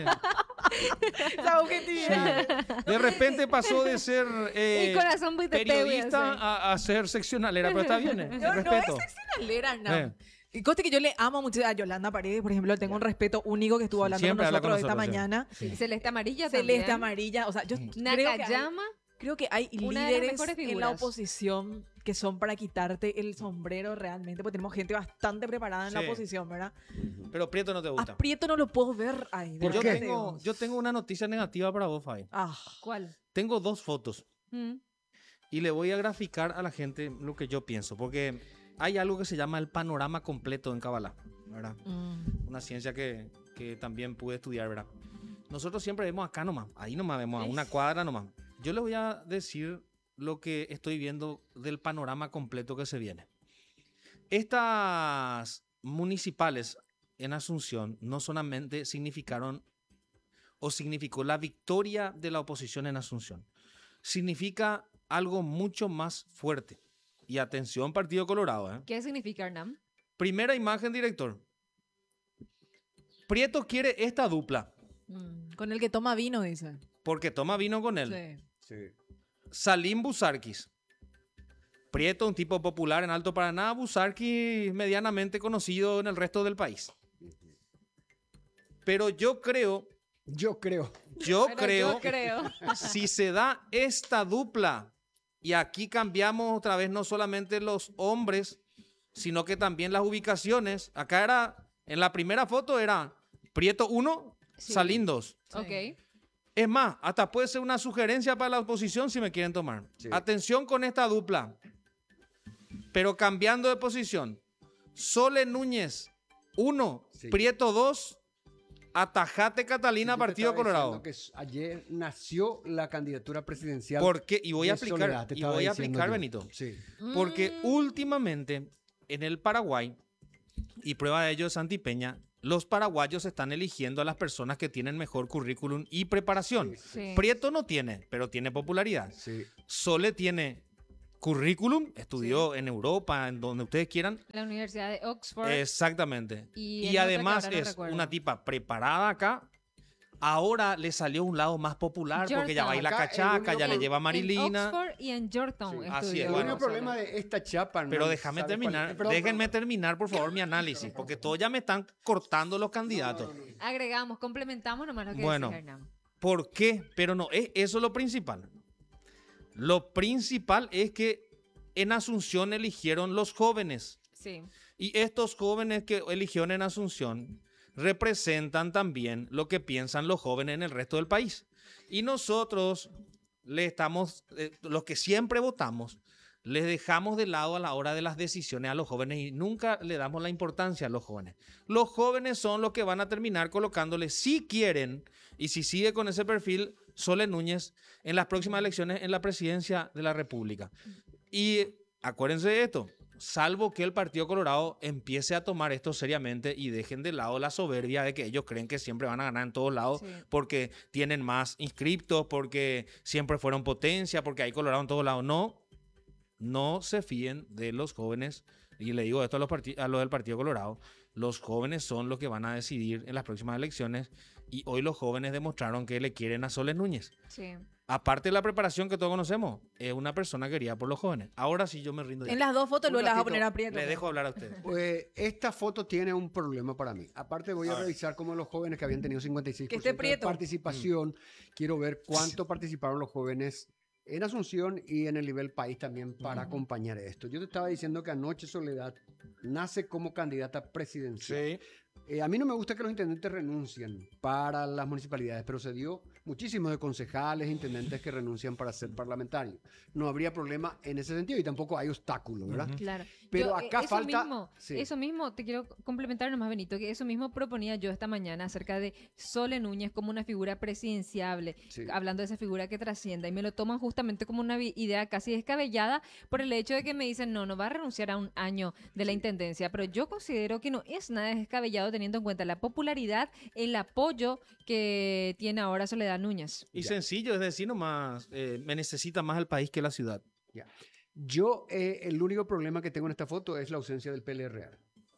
Sí. Esa objetividad. De repente pasó de ser eh, Y Corazón Butate, güey, periodista así. a, a ser seccionalera, pero está bien, eh, No, no respeto. es seccionalera, no. Eh. Y conste que yo le amo mucho a Yolanda Paredes, por ejemplo, le tengo un respeto único que estuvo hablando con Siempre habla nosotros, con esta nosotros, sí. mañana. Sí, Celeste Amarilla Celeste también. Amarilla, o sea, yo creo que, hay, Nakayama. creo que hay Una de las líderes mejores en la figuras. oposición que son para quitarte el sombrero realmente, porque tenemos gente bastante preparada en la Sí. oposición, ¿verdad? Pero Prieto no te gusta. A Prieto no lo puedo ver ahí. de ¿Por Yo verdad qué? te tengo, digo. yo tengo una noticia negativa para vos, Fabi. Ah, ¿Cuál? Tengo dos fotos Mm. y le voy a graficar a la gente lo que yo pienso, porque hay algo que se llama el panorama completo en Kabbalah, ¿verdad? mm. Una ciencia que, que también pude estudiar, ¿verdad? Nosotros siempre vemos acá nomás, ahí nomás vemos a una cuadra nomás. Yo les voy a decir lo que estoy viendo del panorama completo que se viene. Estas municipales en Asunción no solamente significaron o significó la victoria de la oposición en Asunción, significa algo mucho más fuerte. Y atención, Partido Colorado, ¿eh? ¿Qué significa, Hernán? Primera imagen, director. Prieto quiere esta dupla Mm. Con el que toma vino, dice. porque toma vino con él. Sí. Sí. Salim Busarquis. Prieto, un tipo popular en Alto Paraná. Busarquis, medianamente conocido en el resto del país. Pero yo creo, Yo creo. Yo Bueno, creo, yo creo. si se da esta dupla, y aquí cambiamos otra vez no solamente los hombres, sino que también las ubicaciones. Acá era, en la primera foto era Prieto uno, Sí. Salín dos. Ok. Es más, hasta puede ser una sugerencia para la oposición si me quieren tomar. Sí. Atención con esta dupla, pero cambiando de posición. Sole Núñez uno, Sí. Prieto dos, Atajate Catalina, Yo te Partido estaba diciendo Colorado. que s- ayer nació la candidatura presidencial. ¿Por qué? Y voy a de explicar, Soledad, te y estaba voy a diciendo explicar, yo. Benito. Sí. Porque Mm, últimamente en el Paraguay, y prueba de ello es Santi Peña, los paraguayos están eligiendo a las personas que tienen mejor currículum y preparación. sí. Prieto no tiene, pero tiene popularidad. Sí. Sole tiene currículum, estudió en Europa, en donde ustedes quieran. La Universidad de Oxford. Exactamente. Y Y, en otra que además ahora no es recuerdo. una tipa preparada acá. Ahora le salió un lado más popular porque ya Georgetown. baila Acá el cachaca, único ya le pro- lleva a En Marilina. Oxford y en Georgetown. Sí. Así estudió es, El bueno. único problema de esta chapa. Pero no déjame sabes terminar, cuál- perdón, déjenme perdón. terminar por favor mi análisis, porque todos ya me están cortando los candidatos. Agregamos, complementamos nomás lo que Bueno. decía Hernán. ¿Por qué? Pero no, es, eso es lo principal. Lo principal es que en Asunción eligieron los jóvenes. Sí. Y estos jóvenes que eligieron en Asunción representan también lo que piensan los jóvenes en el resto del país. Y nosotros le estamos, eh, los que siempre votamos, les dejamos de lado a la hora de las decisiones a los jóvenes y nunca le damos la importancia a los jóvenes. Los jóvenes son los que van a terminar colocándole, si quieren, y si sigue con ese perfil, Sole Núñez en las próximas elecciones en la presidencia de la República. Y acuérdense de esto, salvo que el Partido Colorado empiece a tomar esto seriamente y dejen de lado la soberbia de que ellos creen que siempre van a ganar en todos lados Sí. porque tienen más inscriptos, porque siempre fueron potencia, porque hay Colorado en todos lados. No, no se fíen de los jóvenes. Y le digo esto a los, parti- a los del Partido Colorado. Los jóvenes son los que van a decidir en las próximas elecciones y hoy los jóvenes demostraron que le quieren a Soles Núñez. Sí. Aparte de la preparación que todos conocemos, es una persona querida por los jóvenes. Ahora sí yo me rindo ya. En las dos fotos Un luego las vas a ratito, poner a Prieto. Le dejo hablar a ustedes. Pues esta foto tiene un problema para mí. Aparte voy a, revisar cómo los jóvenes que habían tenido cincuenta y seis por ciento Que esté de Prieto. participación, quiero ver cuánto participaron los jóvenes en Asunción y en el nivel país también para acompañar esto. Yo te estaba diciendo que anoche Soledad nace como candidata presidencial. Eh, a mí no me gusta que los intendentes renuncien para las municipalidades, pero se dio muchísimo de concejales, intendentes que renuncian para ser parlamentarios. No habría problema en ese sentido y tampoco hay obstáculos, ¿verdad? Claro. Pero Yo, eh, acá eso falta- Mismo, sí. Eso mismo, te quiero complementar nomás, Benito, que eso mismo proponía yo esta mañana acerca de Sole Núñez como una figura presidenciable, Sí. hablando de esa figura que trascienda, y me lo toman justamente como una vi- idea casi descabellada por el hecho de que me dicen, no, no va a renunciar a un año de la intendencia, pero yo considero que no es nada descabellado teniendo en cuenta la popularidad, el apoyo que tiene ahora Soledad Núñez. Y Ya. sencillo, es decir, nomás, eh, me necesita más el país que la ciudad. Ya. Yo, eh, el único problema que tengo en esta foto es la ausencia del P L R A.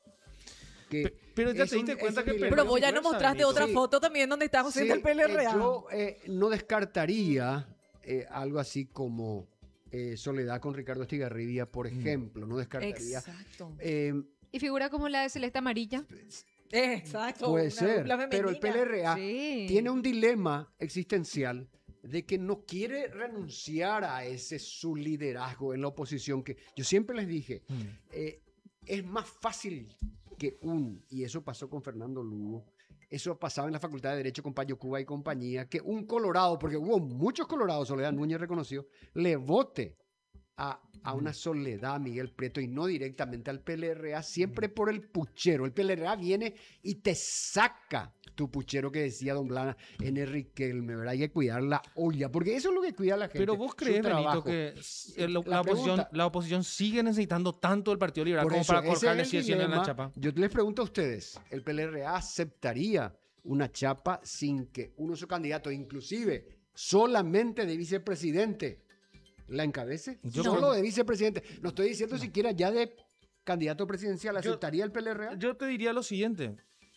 Que Pe- pero ya es te diste un- cuenta es que un perdió Pero dilema. vos ya fuerza, nos mostraste Benito. otra Sí. foto también donde estamos haciendo Sí, el P L R A. eh, yo eh, no descartaría eh, algo así como eh, Soledad con Ricardo Estigarribia, por ejemplo. No descartaría. Exacto. Eh, Y figura como la de Celeste Amarilla. Exacto. puede una ser, dupla pero el P L R A Sí. tiene un dilema existencial de que no quiere renunciar a ese su liderazgo en la oposición, que yo siempre les dije, eh, es más fácil que un, y eso pasó con Fernando Lugo, eso pasaba en la Facultad de Derecho con Payo Cuba y compañía, que un colorado, porque hubo muchos colorados, Soledad Núñez reconoció, le vote a, a una Soledad Miguel Prieto y no directamente al P L R A, siempre por el puchero. El P L R A viene y te saca tu puchero que decía don Blana en el Riquelme, ¿verdad? Hay que cuidar la olla, porque eso es lo que cuida la gente. Pero vos su crees, Benito, trabajo. que s- eh, lo- La la, oposición, pregunta- la oposición sigue necesitando tanto el Partido Liberal Por como eso, para ese colocarle es sí el o sí en la dilema. chapa? Yo les pregunto a ustedes, ¿el P L R A aceptaría una chapa sin que uno de sus candidatos, inclusive solamente de vicepresidente, la encabece? Yo Solo creo- de vicepresidente. No estoy diciendo siquiera ya de candidato presidencial. Yo- ¿Aceptaría el P L R A? Yo te diría lo siguiente.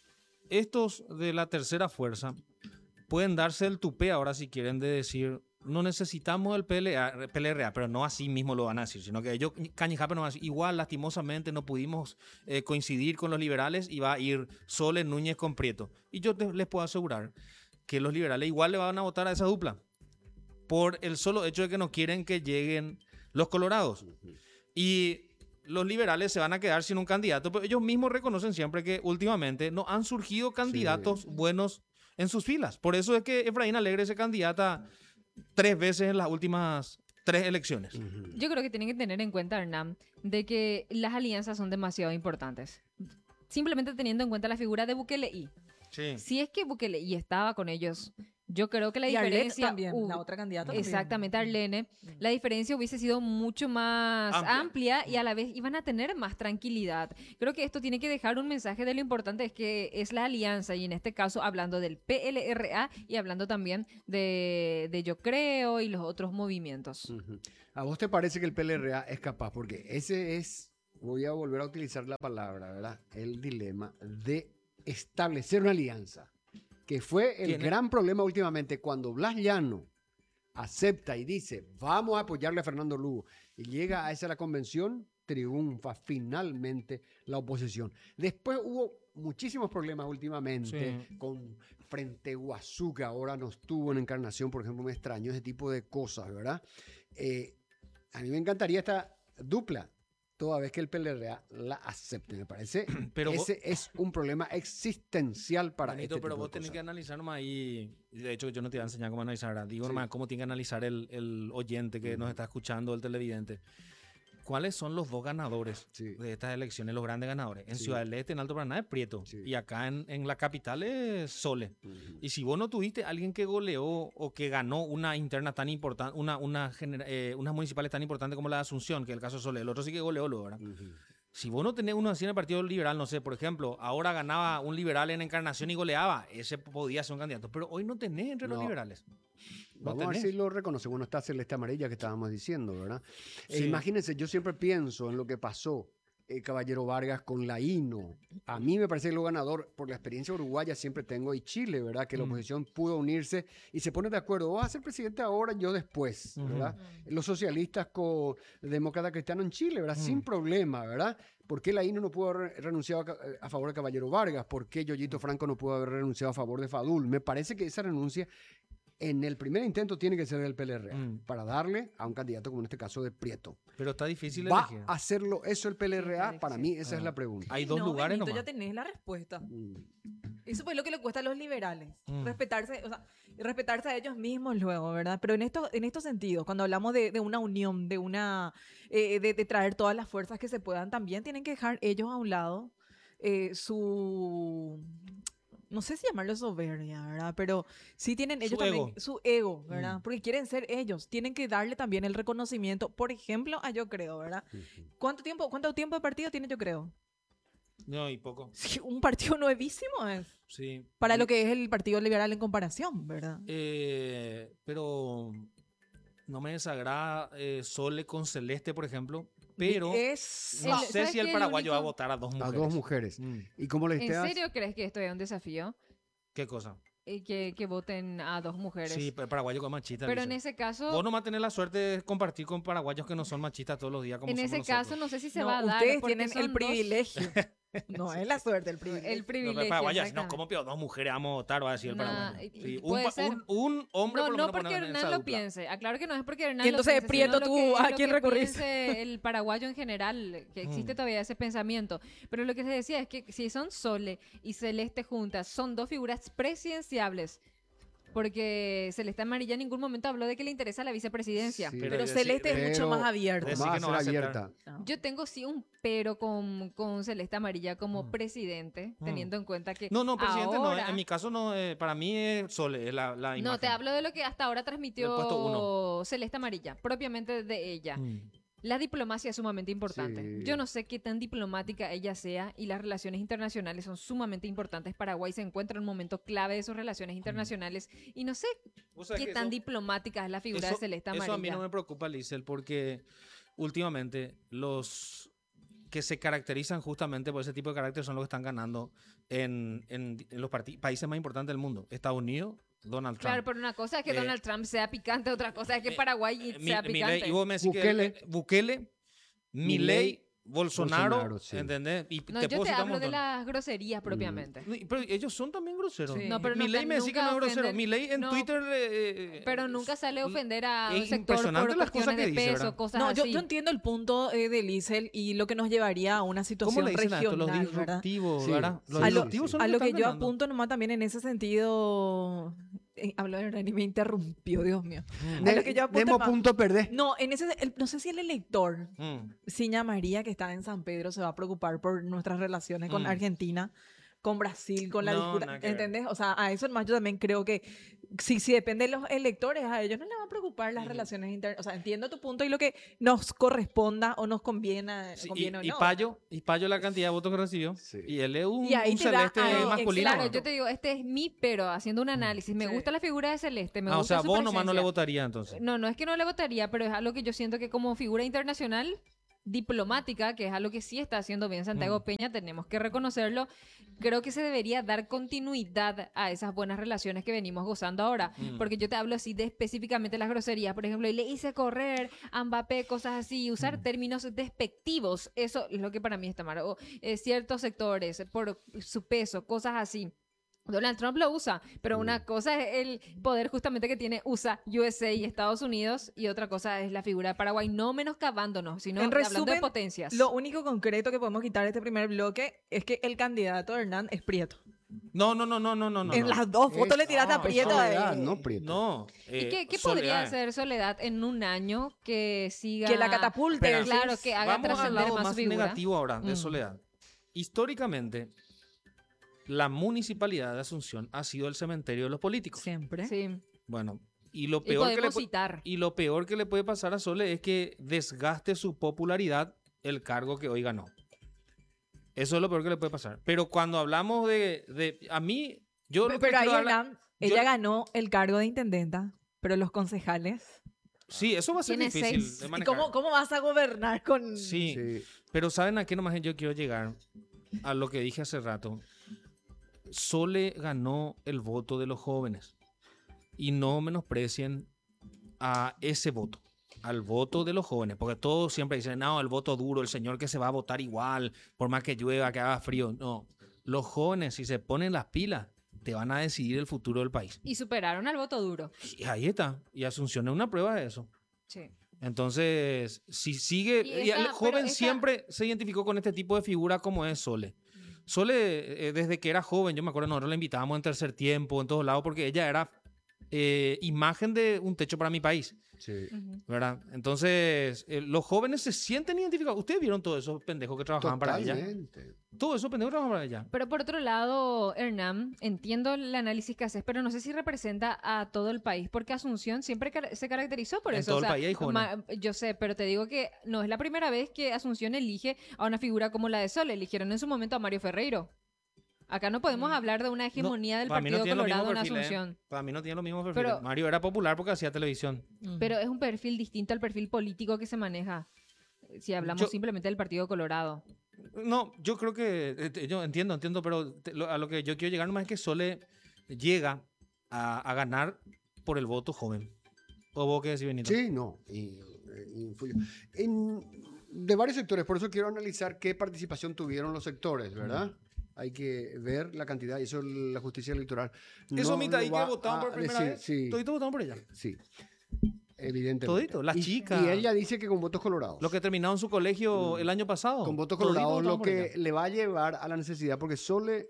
Estos de la tercera fuerza pueden darse el tupé ahora si quieren de decir no necesitamos el P L A, P L R A, pero no así mismo lo van a decir, sino que ellos cañijape no van a decir, igual lastimosamente no pudimos eh, coincidir con los liberales y va a ir Sole Núñez con Prieto. Y yo te- les puedo asegurar que los liberales igual le van a votar a esa dupla por el solo hecho de que no quieren que lleguen los colorados. Y los liberales se van a quedar sin un candidato, pero ellos mismos reconocen siempre que últimamente no han surgido candidatos Sí. buenos en sus filas. Por eso es que Efraín Alegre se candidata tres veces en las últimas tres elecciones. Ujú. Yo creo que tienen que tener en cuenta, Hernán, de que las alianzas son demasiado importantes. Simplemente teniendo en cuenta la figura de Bukele y Sí. si es que Bukele y estaba con ellos, yo creo que la Y Arlet diferencia también, uh, la otra candidata también. exactamente, Arlene, la diferencia hubiese sido mucho más Amplia. amplia. y a la vez iban a tener más tranquilidad. Creo que esto tiene que dejar un mensaje de lo importante es que es la alianza y en este caso hablando del P L R A y hablando también de, de Yo Creo y los otros movimientos. Ujú. ¿A vos te parece que el P L R A es capaz? Porque ese es, voy a volver a utilizar la palabra, ¿verdad? El dilema de establecer una alianza, que fue el Tiene- gran problema últimamente cuando Blas Llano acepta y dice, vamos a apoyarle a Fernando Lugo, y llega a esa la convención, triunfa finalmente la oposición. Después hubo muchísimos problemas últimamente Sí. con Frente Guazú, que ahora no estuvo en Encarnación, por ejemplo, me extrañó ese tipo de cosas, ¿verdad? Eh, a mí me encantaría esta dupla, toda vez que el P L R A la acepte, me parece. Pero vos- ese es un problema existencial para Benito, este pero tipo vos de tenés que cosas. analizar nomás ahí. y De hecho, yo no te voy a enseñar cómo analizar. ¿verdad? Digo Sí. nomás cómo tiene que analizar el, el oyente que nos está escuchando, el televidente. ¿Cuáles son los dos ganadores Sí. de estas elecciones, los grandes ganadores? En Sí. Ciudad del Este, en Alto Paraná, es Prieto. Sí. Y acá en, en la capital es Sole. Ujú. Y si vos no tuviste alguien que goleó o que ganó una interna tan importante, una, una genera- eh, unas municipales tan importantes como la de Asunción, que es el caso de Sole, el otro sí que goleó, luego, ¿verdad? Ujú. Si vos no tenés uno así en el Partido Liberal, no sé, por ejemplo, ahora ganaba un liberal en Encarnación y goleaba, ese podía ser un candidato. Pero hoy no tenés entre los No. liberales. No Vamos a ver tenés. si lo reconoce. Bueno, está Celeste Amarilla que estábamos diciendo, ¿verdad? Eh, Sí. imagínense, yo siempre pienso en lo que pasó eh, Caballero Vargas con la I N O. A mí me parece que lo ganador, por la experiencia uruguaya siempre tengo, y Chile, ¿verdad? Que la Mm. oposición pudo unirse y se pone de acuerdo. Vos vas a ser presidente ahora, yo después, Ujú. ¿verdad? Los socialistas con demócrata cristiano en Chile, ¿verdad? Mm. Sin problema, ¿verdad? ¿Por qué la I N O no pudo haber renunciado a, ca- a favor de Caballero Vargas? ¿Por qué Yoyito Franco no pudo haber renunciado a favor de Fadul? Me parece que esa renuncia en el primer intento tiene que ser del P L R A Mm. para darle a un candidato como en este caso de Prieto. Pero está difícil ¿Va elegir. a hacerlo eso el P L R A? Sí, Para sí. mí esa es Ah. la pregunta. Hay dos No, lugares Benito, nomás. ya tenés la respuesta. Mm. Eso fue lo que le cuesta a los liberales. Mm. Respetarse, o sea, respetarse a ellos mismos luego, ¿verdad? Pero en estos, en estos sentidos, cuando hablamos de, de una unión, de una eh, de, de traer todas las fuerzas que se puedan, también tienen que dejar ellos a un lado eh, su no sé si llamarlo soberbia, ¿verdad? Pero sí tienen ellos Su también ego. su ego, ¿verdad? Mm. Porque quieren ser ellos, tienen que darle también el reconocimiento, por ejemplo, a Yo Creo, ¿verdad? ¿Cuánto tiempo, cuánto tiempo de partido tiene Yo Creo? No, y poco. Sí, un partido nuevísimo es. Sí. Para lo que es el Partido Liberal en comparación, ¿verdad? Eh, pero no me desagrada eh, Sole con Celeste, por ejemplo. Pero es no El- sé ¿sabes si el qué? El paraguayo va a único- votar a dos A mujeres. dos mujeres. Mm, ¿Y cómo le ¿En estés? serio crees que esto es un desafío? ¿Qué cosa? Eh, que, que voten a dos mujeres. Sí, pero el paraguayo con machista. Pero en dice. ese caso, Vos nomás tenés la suerte de compartir con paraguayos que no son machistas todos los días como en somos ese nosotros. caso no sé si se No, va a dar. ustedes porque tienen son el dos- privilegio. No es la suerte, el privilegio. El No, pero privilegio. el paraguayo, si no, exactamente. ¿cómo pio? Dos mujeres vamos a votar? Va a decir el Nah, paraguayo. y- Sí, un, puede pa- ser. un, un hombre No, por lo no menos porque poner en Hernán esa lo dupla. piense. Aclaro que no es porque Hernán Y entonces, lo piense, Prieto, sino lo tú, que- ¿a lo quién que recurrís? piense el paraguayo en general, que existe Mm. todavía ese pensamiento. Pero lo que se decía es que si son Sole y Celeste juntas, son dos figuras presidenciables. Porque Celeste Amarilla en ningún momento habló de que le interesa la vicepresidencia. Sí. Pero, Pero Celeste decir- es mucho pero- más abierta. Decir Va a que no ser va a aceptar. abierta. Yo tengo sí un pero con, con Celeste Amarilla como Mm. presidente, Mm. teniendo en cuenta que No, no, presidente no. ahora- En mi caso no. eh, para mí es Sole, es la, la No, imagen. te hablo de lo que hasta ahora Del puesto transmitió uno. Celeste Amarilla, propiamente de ella. Mm. La diplomacia es sumamente importante. Sí. Yo no sé qué tan diplomática ella sea y las relaciones internacionales son sumamente importantes. Paraguay se encuentra en un momento clave de sus relaciones internacionales y no sé Vos sabés qué que tan eso- diplomática es la figura eso, de Celeste eso Amarilla. a mí no me preocupa, Lizel, porque últimamente los que se caracterizan justamente por ese tipo de carácter son los que están ganando en, en- en los parti- países más importantes del mundo. Estados Unidos, Donald Trump. Claro, pero una cosa es que Eh, Donald Trump sea picante, otra cosa es que eh, Paraguay Eh, Mi- sea Milei- picante. y vos me decís que Bukele. eh, Bukele, Milei, Milei Bolsonaro, Bolsonaro, sí. ¿entendés? Y No, te yo puedo te citar un hablo de montón. las groserías propiamente. No, Pero ellos son también groseros. Sí. No, pero no Milei ca- me dice que nunca no es grosero. ofenden- Milei en no, Twitter... eh, Pero nunca sale a ofender a es un sector impresionante por las cosas cuestiones que de dice, peso, ¿verdad? cosas No, yo, así. yo entiendo el punto eh, de Liesel y lo que nos llevaría a una ¿Cómo situación le dicen a esto? Los regional, ¿verdad? disruptivos, Sí, ¿verdad? Los sí, A lo, disruptivos sí. son a los lo que que están yo ganando. apunto nomás también en ese sentido... eh, habló de verdad y me interrumpió, Dios mío. Mm. A lo que yo apunto Demos nomás- punto perder. No, en ese, el- no sé si el elector, Mm. Ciña María, que está en San Pedro, se va a preocupar por nuestras relaciones con Mm. Argentina, con Brasil, con la No, disputa. nada que ver. ¿Entendés? O sea, a eso más yo también creo que si, si depende de los electores, a ellos no les va a preocupar las Ujú. relaciones internas. O sea, entiendo tu punto y lo que nos corresponda o nos conviene, Sí, conviene y, o y no. Payo, y Payo la cantidad de votos que recibió. Sí. Y él es un, Y ahí un te da- celeste ahí, masculino. Claro, ¿no? yo te digo, este es mi pero, haciendo un análisis. Me Sí. gusta la figura de Celeste, me Ah, o gusta sea, su vos nomás no le presencia. votaría entonces. No, no es que no le votaría, pero es algo que yo siento que como figura internacional diplomática, que es algo que sí está haciendo bien Santiago Mm. Peña, tenemos que reconocerlo. Creo que se debería dar continuidad a esas buenas relaciones que venimos gozando ahora, Mm. porque yo te hablo así de específicamente las groserías, por ejemplo, y le hice correr a Mbappé, cosas así, usar Mm. términos despectivos, eso es lo que para mí está mal, o eh, ciertos sectores por su peso, cosas así. Donald Trump lo usa, pero una cosa es el poder justamente que tiene U S A, U S A y Estados Unidos, y otra cosa es la figura de Paraguay, no menoscabándonos, sino En hablando de resumen, potencias. Lo único concreto que podemos quitar de este primer bloque es que el candidato Hernán es Prieto. No, no, no, no, no, no. no. en las dos fotos Es- le tiraste a no, Prieto. Es Soledad, eh, no Prieto. No. ¿Y eh, qué, qué Soledad. podría hacer Soledad en un año que siga... Que la catapulte. Espera. Claro, que haga Vamos al trascender lado más, más su figura. negativo ahora de Mm. Soledad. Históricamente, la municipalidad de Asunción ha sido el cementerio de los políticos. Siempre. Sí, Bueno, y lo y peor que le podemos pu- citar. y lo peor que le puede pasar a Sole es que desgaste su popularidad el cargo que hoy ganó. Eso es lo peor que le puede pasar. Pero cuando hablamos de, de a mí, yo lo que Pero ahí quiero hablar- Hernán, yo- ella ganó el cargo de intendenta, pero los concejales. sí, eso va a ser Tiene difícil seis. de ¿Y manejar. cómo, cómo vas a gobernar con...? Sí, Sí. pero ¿saben a qué nomás yo quiero llegar? A lo que dije hace rato. Sole ganó el voto de los jóvenes. Y no menosprecien a ese voto, al voto de los jóvenes. Porque todos siempre dicen, no, el voto duro, el señor que se va a votar igual, por más que llueva, que haga frío. No, los jóvenes, si se ponen las pilas, te van a decidir el futuro del país. Y superaron al voto duro. Y ahí está. Y Asunción es una prueba de eso. Sí. Entonces, si sigue, Y y esa- el pero joven esa- siempre se identificó con este tipo de figura como es Sole. Sole, eh, desde que era joven, yo me acuerdo, nosotros la invitábamos en tercer tiempo, en todos lados, porque ella era eh, imagen de un techo para mi país, Sí. Ujú. ¿verdad? Entonces, eh, los jóvenes se sienten identificados. Ustedes vieron todos esos pendejos que trabajaban para ella. Totalmente. Todos esos pendejos trabajaban para ella. Pero por otro lado, Hernán, entiendo el análisis que haces, pero no sé si representa a todo el país, porque Asunción siempre car- se caracterizó por En eso. todo o el sea, país hay jóvenes. ma- yo sé, pero te digo que no es la primera vez que Asunción elige a una figura como la de Sol. Eligieron en su momento a Mario Ferreiro. Acá no podemos hablar de una hegemonía del para mí no Partido tiene los Colorado en mismos perfiles, ¿eh? Asunción. Para mí no tiene los mismos perfiles. Pero- Mario era popular porque hacía televisión. Pero es un perfil distinto al perfil político que se maneja. Si hablamos Yo- simplemente del Partido Colorado. No, yo creo que, eh, te- yo entiendo, entiendo, pero te- lo- a lo que yo quiero llegar nomás es que Sole llega a, a ganar por el voto joven. ¿O vos qué decís, Benito? Sí, no. y- eh, influyó. En- de varios sectores, por eso quiero analizar qué participación tuvieron los sectores, ¿verdad? Hay que ver la cantidad, y eso la justicia electoral. Eso, no mitad, lo y va que votaron a por primera decir, vez. Sí, Toditos votaron por ella. sí. Evidentemente. Todito, las Y- chicas. Y ella dice que con votos colorados. Los que terminaron su colegio el año pasado. Con votos Toditos colorados, votaron lo por que ella. le va a llevar a la necesidad, porque Sole,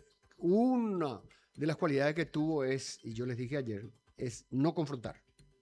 una de las cualidades que tuvo es, y yo les dije ayer, es no confrontar.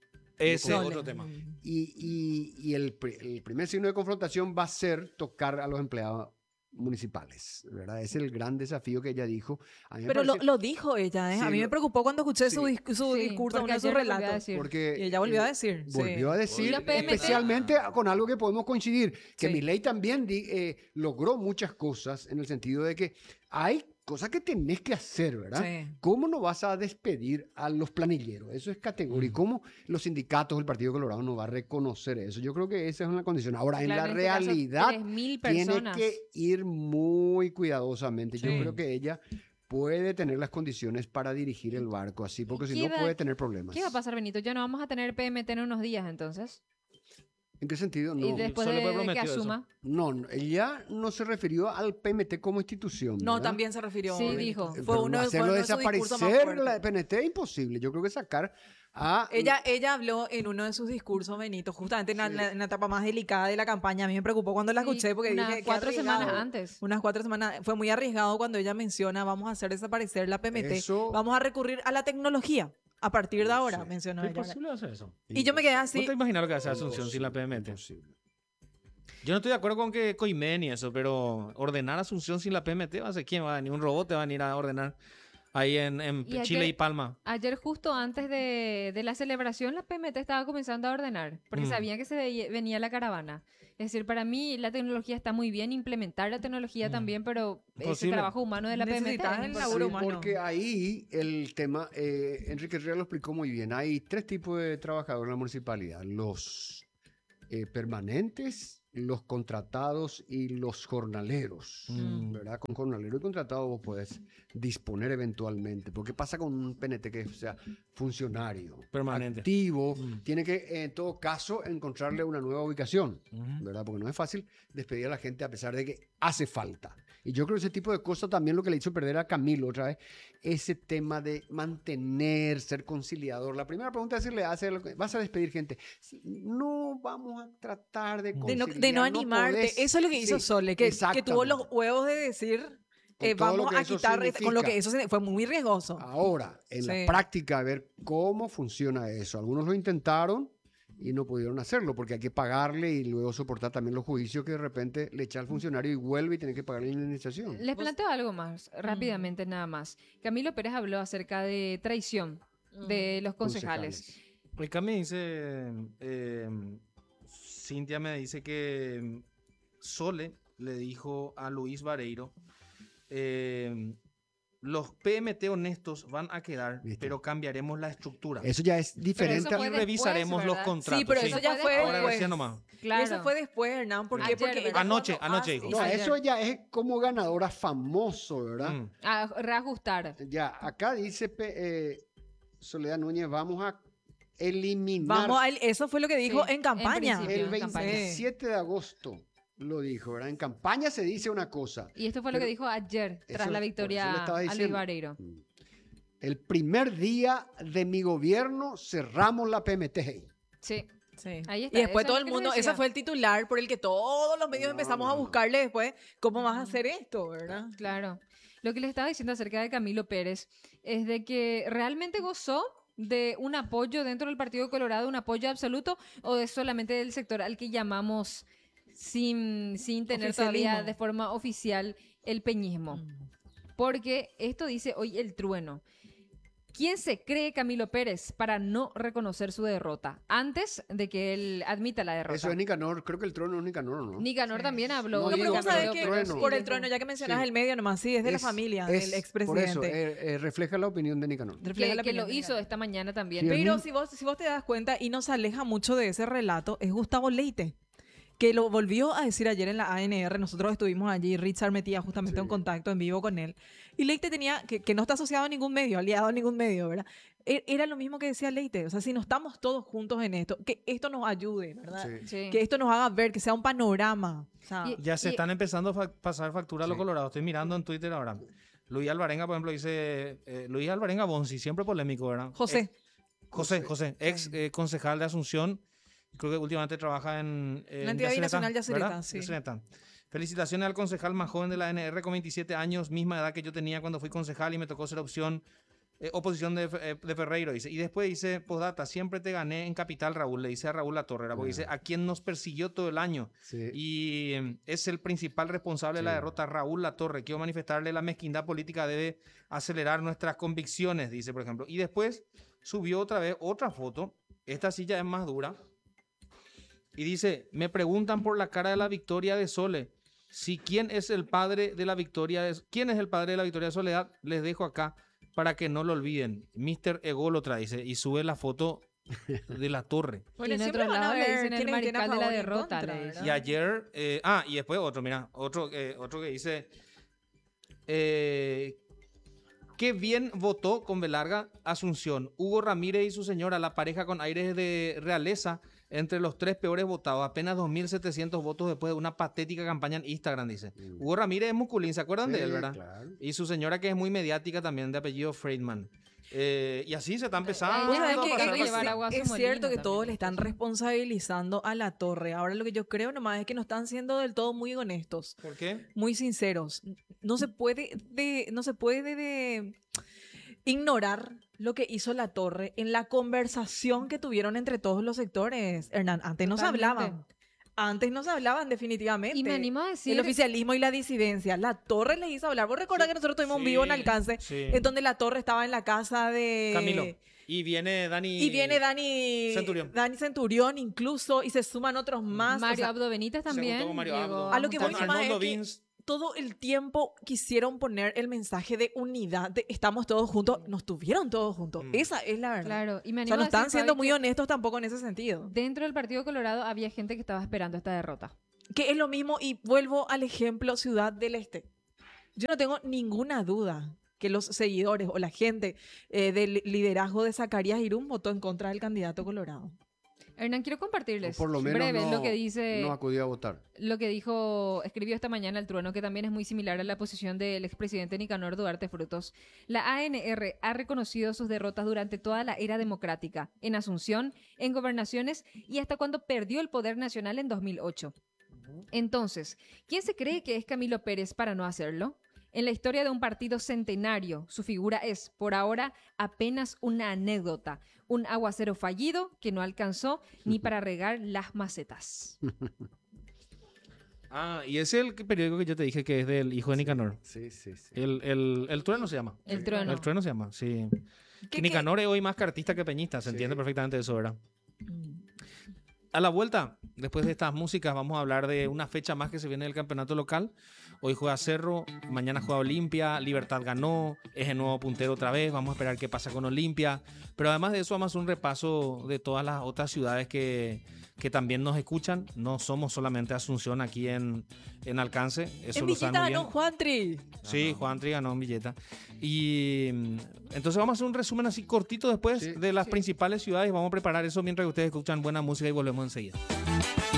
Ese es Sole. otro tema. Y, y- y el, pri- el primer signo de confrontación va a ser tocar a los empleados municipales, ¿verdad? Es el gran desafío que ella dijo. A mí me Pero lo, parece- lo dijo ella, ¿eh? Sí, a mí me lo- preocupó cuando escuché su, sí. dis- su Sí, discurso, porque uno de sus ayer lo volvió a relatos. decir. porque Y ella volvió a eh, decir. sí. Volvió a decir, los P M T. especialmente con algo que podemos coincidir, que Sí. Milei también di- eh, logró muchas cosas en el sentido de que hay cosas que tenés que hacer, ¿verdad? Sí. ¿Cómo no vas a despedir a los planilleros? Eso es categórico. ¿Cómo los sindicatos del Partido Colorado no va a reconocer eso? Yo creo que esa es una condición. Ahora, en Claro, la en este caso, realidad, tres mil tiene personas. que ir muy cuidadosamente. Yo Sí. creo que ella puede tener las condiciones para dirigir el barco así, porque si ¿Qué no va- puede tener problemas. ¿Qué va a pasar, Benito? Ya no vamos a tener P M T en unos días, entonces. ¿En qué sentido? y No, después solo de, fue de que prometido eso. asuma. no, no, ella no se refirió al P M T como institución. No, ¿verdad? también se refirió. Sí, Benito. dijo. Eh, Fue pero uno, fue hacerlo uno de sus discursos más desaparecer la fuertes. P N T es imposible. Yo creo que sacar a... Ella, ella habló en uno de sus discursos, Benito, justamente en la, en la- en la etapa más delicada de la campaña. A mí me preocupó cuando la Sí, escuché porque unas dije, qué cuatro semanas arriesgado. antes. Unas cuatro semanas. Fue muy arriesgado cuando ella menciona, vamos a hacer desaparecer la P M T. Eso- Vamos a recurrir a la tecnología. A partir de ahora, Sí. mencionó ¿Es ella. posible hacer eso? Y yo me quedé ¿No así. te imaginas lo que hace Asunción sin la P M T? Imposible. Yo no estoy de acuerdo con que Coimen y eso, pero ordenar Asunción sin la P M T va a ser quién va a venir, un robot te va a venir a ordenar ahí en, en Y Chile ayer- y Palma. Ayer justo antes de, de la celebración, la P M T estaba comenzando a ordenar, porque Mm. sabían que se veía- venía la caravana. Es decir, para mí la tecnología está muy bien, implementar la tecnología Mm. también, pero ese Posible. trabajo humano de la P M T Necesitas es el importante. laburo Sí, humano. porque ahí el tema, eh, Enrique Ría lo explicó muy bien. Hay tres tipos de trabajadores en la municipalidad: los eh, permanentes, los contratados y los jornaleros. Mm. ¿Verdad? Con jornalero y contratado vos puedes disponer eventualmente. Porque pasa con un P N T que sea funcionario, Permanente. activo, Mm. tiene que en todo caso encontrarle una nueva ubicación. Ujú. ¿Verdad? Porque no es fácil despedir a la gente a pesar de que hace falta. Y yo creo que ese tipo de cosas también lo que le hizo perder a Camilo otra vez, ese tema de mantener, ser conciliador. La primera pregunta es decirle, hace lo que- vas a despedir gente. Sí, no vamos a tratar de De conciliar. no, de no animarte. podés. Eso es lo que hizo Sí, Sole, que, que tuvo los exactamente. huevos de decir, Con eh, todo lo vamos que a eso quitar, con lo que significa. eso signi- fue muy riesgoso. Ahora, en Sí. la práctica, a ver cómo funciona eso. Algunos lo intentaron y no pudieron hacerlo porque hay que pagarle y luego soportar también los juicios que de repente le echa al funcionario y vuelve y tiene que pagar la indemnización. Les planteo algo más, Mm. rápidamente nada más. Camilo Pérez habló acerca de traición Mm. de los concejales. Acá me dice, eh, Cintia me dice que Sole le dijo a Luis Vareiro, eh, los P M T honestos van a quedar, ¿Viste? pero cambiaremos la estructura. Eso ya es diferente. eso fue y a- después, revisaremos los ¿verdad? contratos. Sí, pero sí. eso ya Fue fue después. Ahora después. recién nomás. Claro. Eso fue después, Hernán. ¿Por qué? Ayer, Porque ¿verdad? ella Anoche, cuando anoche hace- dijo. No, Ayer. eso ya es como ganadora famoso, ¿verdad? Mm. A reajustar. Ya, acá dice Pe- eh, Soledad Núñez, vamos a eliminar Vamos a, eso fue lo que dijo Sí, en campaña. en principio. el en campaña. veintisiete de agosto, lo dijo, ¿verdad? En campaña se dice una cosa. Y esto fue lo Pero que dijo ayer, tras eso- la por victoria eso le estaba a Luis diciendo. Vareiro. El primer día de mi gobierno cerramos la P M T. Sí. Sí. Ahí está, Y después eso todo es el lo que mundo, les ese decía. fue el titular por el que todos los medios No, empezamos no, a no. buscarle después cómo vas a hacer esto, ¿verdad? Claro. Lo que les estaba diciendo acerca de Camilo Pérez es de que realmente gozó de un apoyo dentro del Partido Colorado, un apoyo absoluto, o de solamente del sector al que llamamos sin, sin tener todavía Oficialismo. de forma oficial el peñismo. Porque esto dice hoy el trueno. ¿Quién se cree Camilo Pérez para no reconocer su derrota antes de que él admita la derrota? Eso es Nicanor, creo que el trono es Nicanor, ¿no? Nicanor Sí. también habló. No, de No, pero digo, vos Camilo sabés el que Pérez trueno. y por el dijo- trueno, ya que mencionas Sí. el medio nomás, sí, es de la Es- familia es- del Por expresidente. eso, eh, eh, refleja la opinión de Nicanor. Refleja que, la que lo opinión de hizo ella. esta mañana también. Sí, Pero Ujú. si vos, si vos te das cuenta y no se aleja mucho de ese relato, es Gustavo Leite, que lo volvió a decir ayer en la A N R. Nosotros estuvimos allí, Richard metía justamente Sí. un contacto en vivo con él. Y Leite tenía, que, que no está asociado a ningún medio, aliado a ningún medio, ¿verdad? E- Era lo mismo que decía Leite. O sea, si no estamos todos juntos en esto, que esto nos ayude, ¿verdad? Sí. Sí. Que esto nos haga ver, que sea un panorama. O sea, Y- Ya se Y- están empezando a fa- pasar factura a los Sí. colorados. Estoy mirando en Twitter ahora. Luis Alvarenga, por ejemplo, dice... eh, Luis Alvarenga Bonsi, siempre polémico, ¿verdad? José. Eh, José, José, ex eh, concejal de Asunción. Creo que últimamente trabaja en... en La entidad Yacyretá, binacional Yacyretá, ¿verdad? sí. Yacyretá. Felicitaciones al concejal más joven de la A N R con veintisiete años, misma edad que yo tenía cuando fui concejal y me tocó ser opción, eh, oposición de, Fe- eh, de Ferreiro, dice. Y después dice, postdata, siempre te gané en Capital, Raúl, le dice a Raúl Latorre, ¿verdad? Porque Ah. dice, a quien nos persiguió todo el año. Sí. Y eh, es el principal responsable de la Sí. derrota, Raúl Latorre. Quiero manifestarle la mezquindad política debe acelerar nuestras convicciones, dice, por ejemplo. Y después subió otra vez otra foto. Esta sí ya es más dura. Y dice, me preguntan por la cara de la victoria de Sole. Si quién es el padre de la victoria de... ¿Quién es el padre de la victoria de Soledad? Les dejo acá para que no lo olviden. mister Ególatra dice, y sube la foto de la torre. Y en siempre otro van a lado le ver dicen el quién es- quién a mariscal de la favor y en derrota, contra, le ¿verdad? dicen. Y ayer, eh, ah, y después otro, mira, otro, eh, otro que dice, eh, qué bien votó con Belarga Asunción. Hugo Ramírez y su señora, la pareja con aires de realeza, entre los tres peores votados, apenas dos mil setecientos votos después de una patética campaña en Instagram, dice. Mm. Hugo Ramírez es musculín, ¿se acuerdan de Sí, él, verdad? claro. Y su señora que es muy mediática también, de apellido Friedman. Eh, y así se está empezando. Vos sabés a que pasar hay es, que llevar agua a su es molino cierto que también, todos le ¿no? están responsabilizando a la torre. Ahora lo que yo creo nomás es que no están siendo del todo muy honestos, ¿Por qué? muy sinceros. No se puede de, no se puede de, de ignorar lo que hizo la torre en la conversación que tuvieron entre todos los sectores. Hernán, antes no se Totalmente. hablaban. Antes no se hablaban definitivamente. Y me animo a decir... El oficialismo y la disidencia. La torre les hizo hablar. Vos recordás Sí, que nosotros tuvimos un sí, vivo en alcance, sí. en donde la torre estaba en la casa de Camilo. Y viene Dani. y viene Dani Centurión. Dani Centurión incluso, y se suman otros más. Mario O sea, Abdo Benítez Se también. juntó con Mario llegó Abdo. a lo que voy Con juntarse. nomás Armando es que Vins. todo el tiempo quisieron poner el mensaje de unidad, de estamos todos juntos, nos tuvieron todos juntos. Mm. Esa es la verdad. Claro, y me O animo sea, no a decir, están siendo Fabi, muy que honestos tampoco en ese sentido. dentro del Partido Colorado había gente que estaba esperando esta derrota. Que es lo mismo, y vuelvo al ejemplo Ciudad del Este. Yo no tengo ninguna duda que los seguidores o la gente eh, del liderazgo de Zacarías Irún votó en contra del candidato colorado. Hernán, quiero compartirles O por lo menos breve no, lo que dice, no acudió a votar. lo que dijo, escribió esta mañana el Trueno, que también es muy similar a la posición del expresidente Nicanor Duarte Frutos. La A N R ha reconocido sus derrotas durante toda la era democrática, en Asunción, en gobernaciones y hasta cuando perdió el poder nacional en dos mil ocho. Entonces, ¿quién se cree que es Camilo Pérez para no hacerlo? En la historia de un partido centenario, su figura es, por ahora, apenas una anécdota, un aguacero fallido que no alcanzó ni para regar las macetas. Ah, y ese es el periódico que yo te dije que es del hijo de Nicanor. Sí, sí, sí. El, el, el Trueno se llama. El Trueno. El Trueno se llama, sí. ¿Qué- Nicanor es hoy más cartista que peñista, se Sí. entiende perfectamente eso, ¿verdad? Mm. A la vuelta, después de estas músicas, vamos a hablar de una fecha más que se viene del campeonato local. Hoy juega Cerro, mañana juega Olimpia, Libertad ganó, es el nuevo puntero otra vez, vamos a esperar qué pasa con Olimpia. Pero además de eso, vamos a hacer un repaso de todas las otras ciudades que, que también nos escuchan. No somos solamente Asunción aquí en, en Alcance, eso En lo saben Villita muy bien. ganó Juantri. Sí, Juan Tri ganó en Villeta. Y mm, entonces vamos a hacer un resumen así cortito después Sí, de las sí. principales ciudades. Vamos a preparar eso mientras que ustedes escuchan buena música y volvemos enseguida.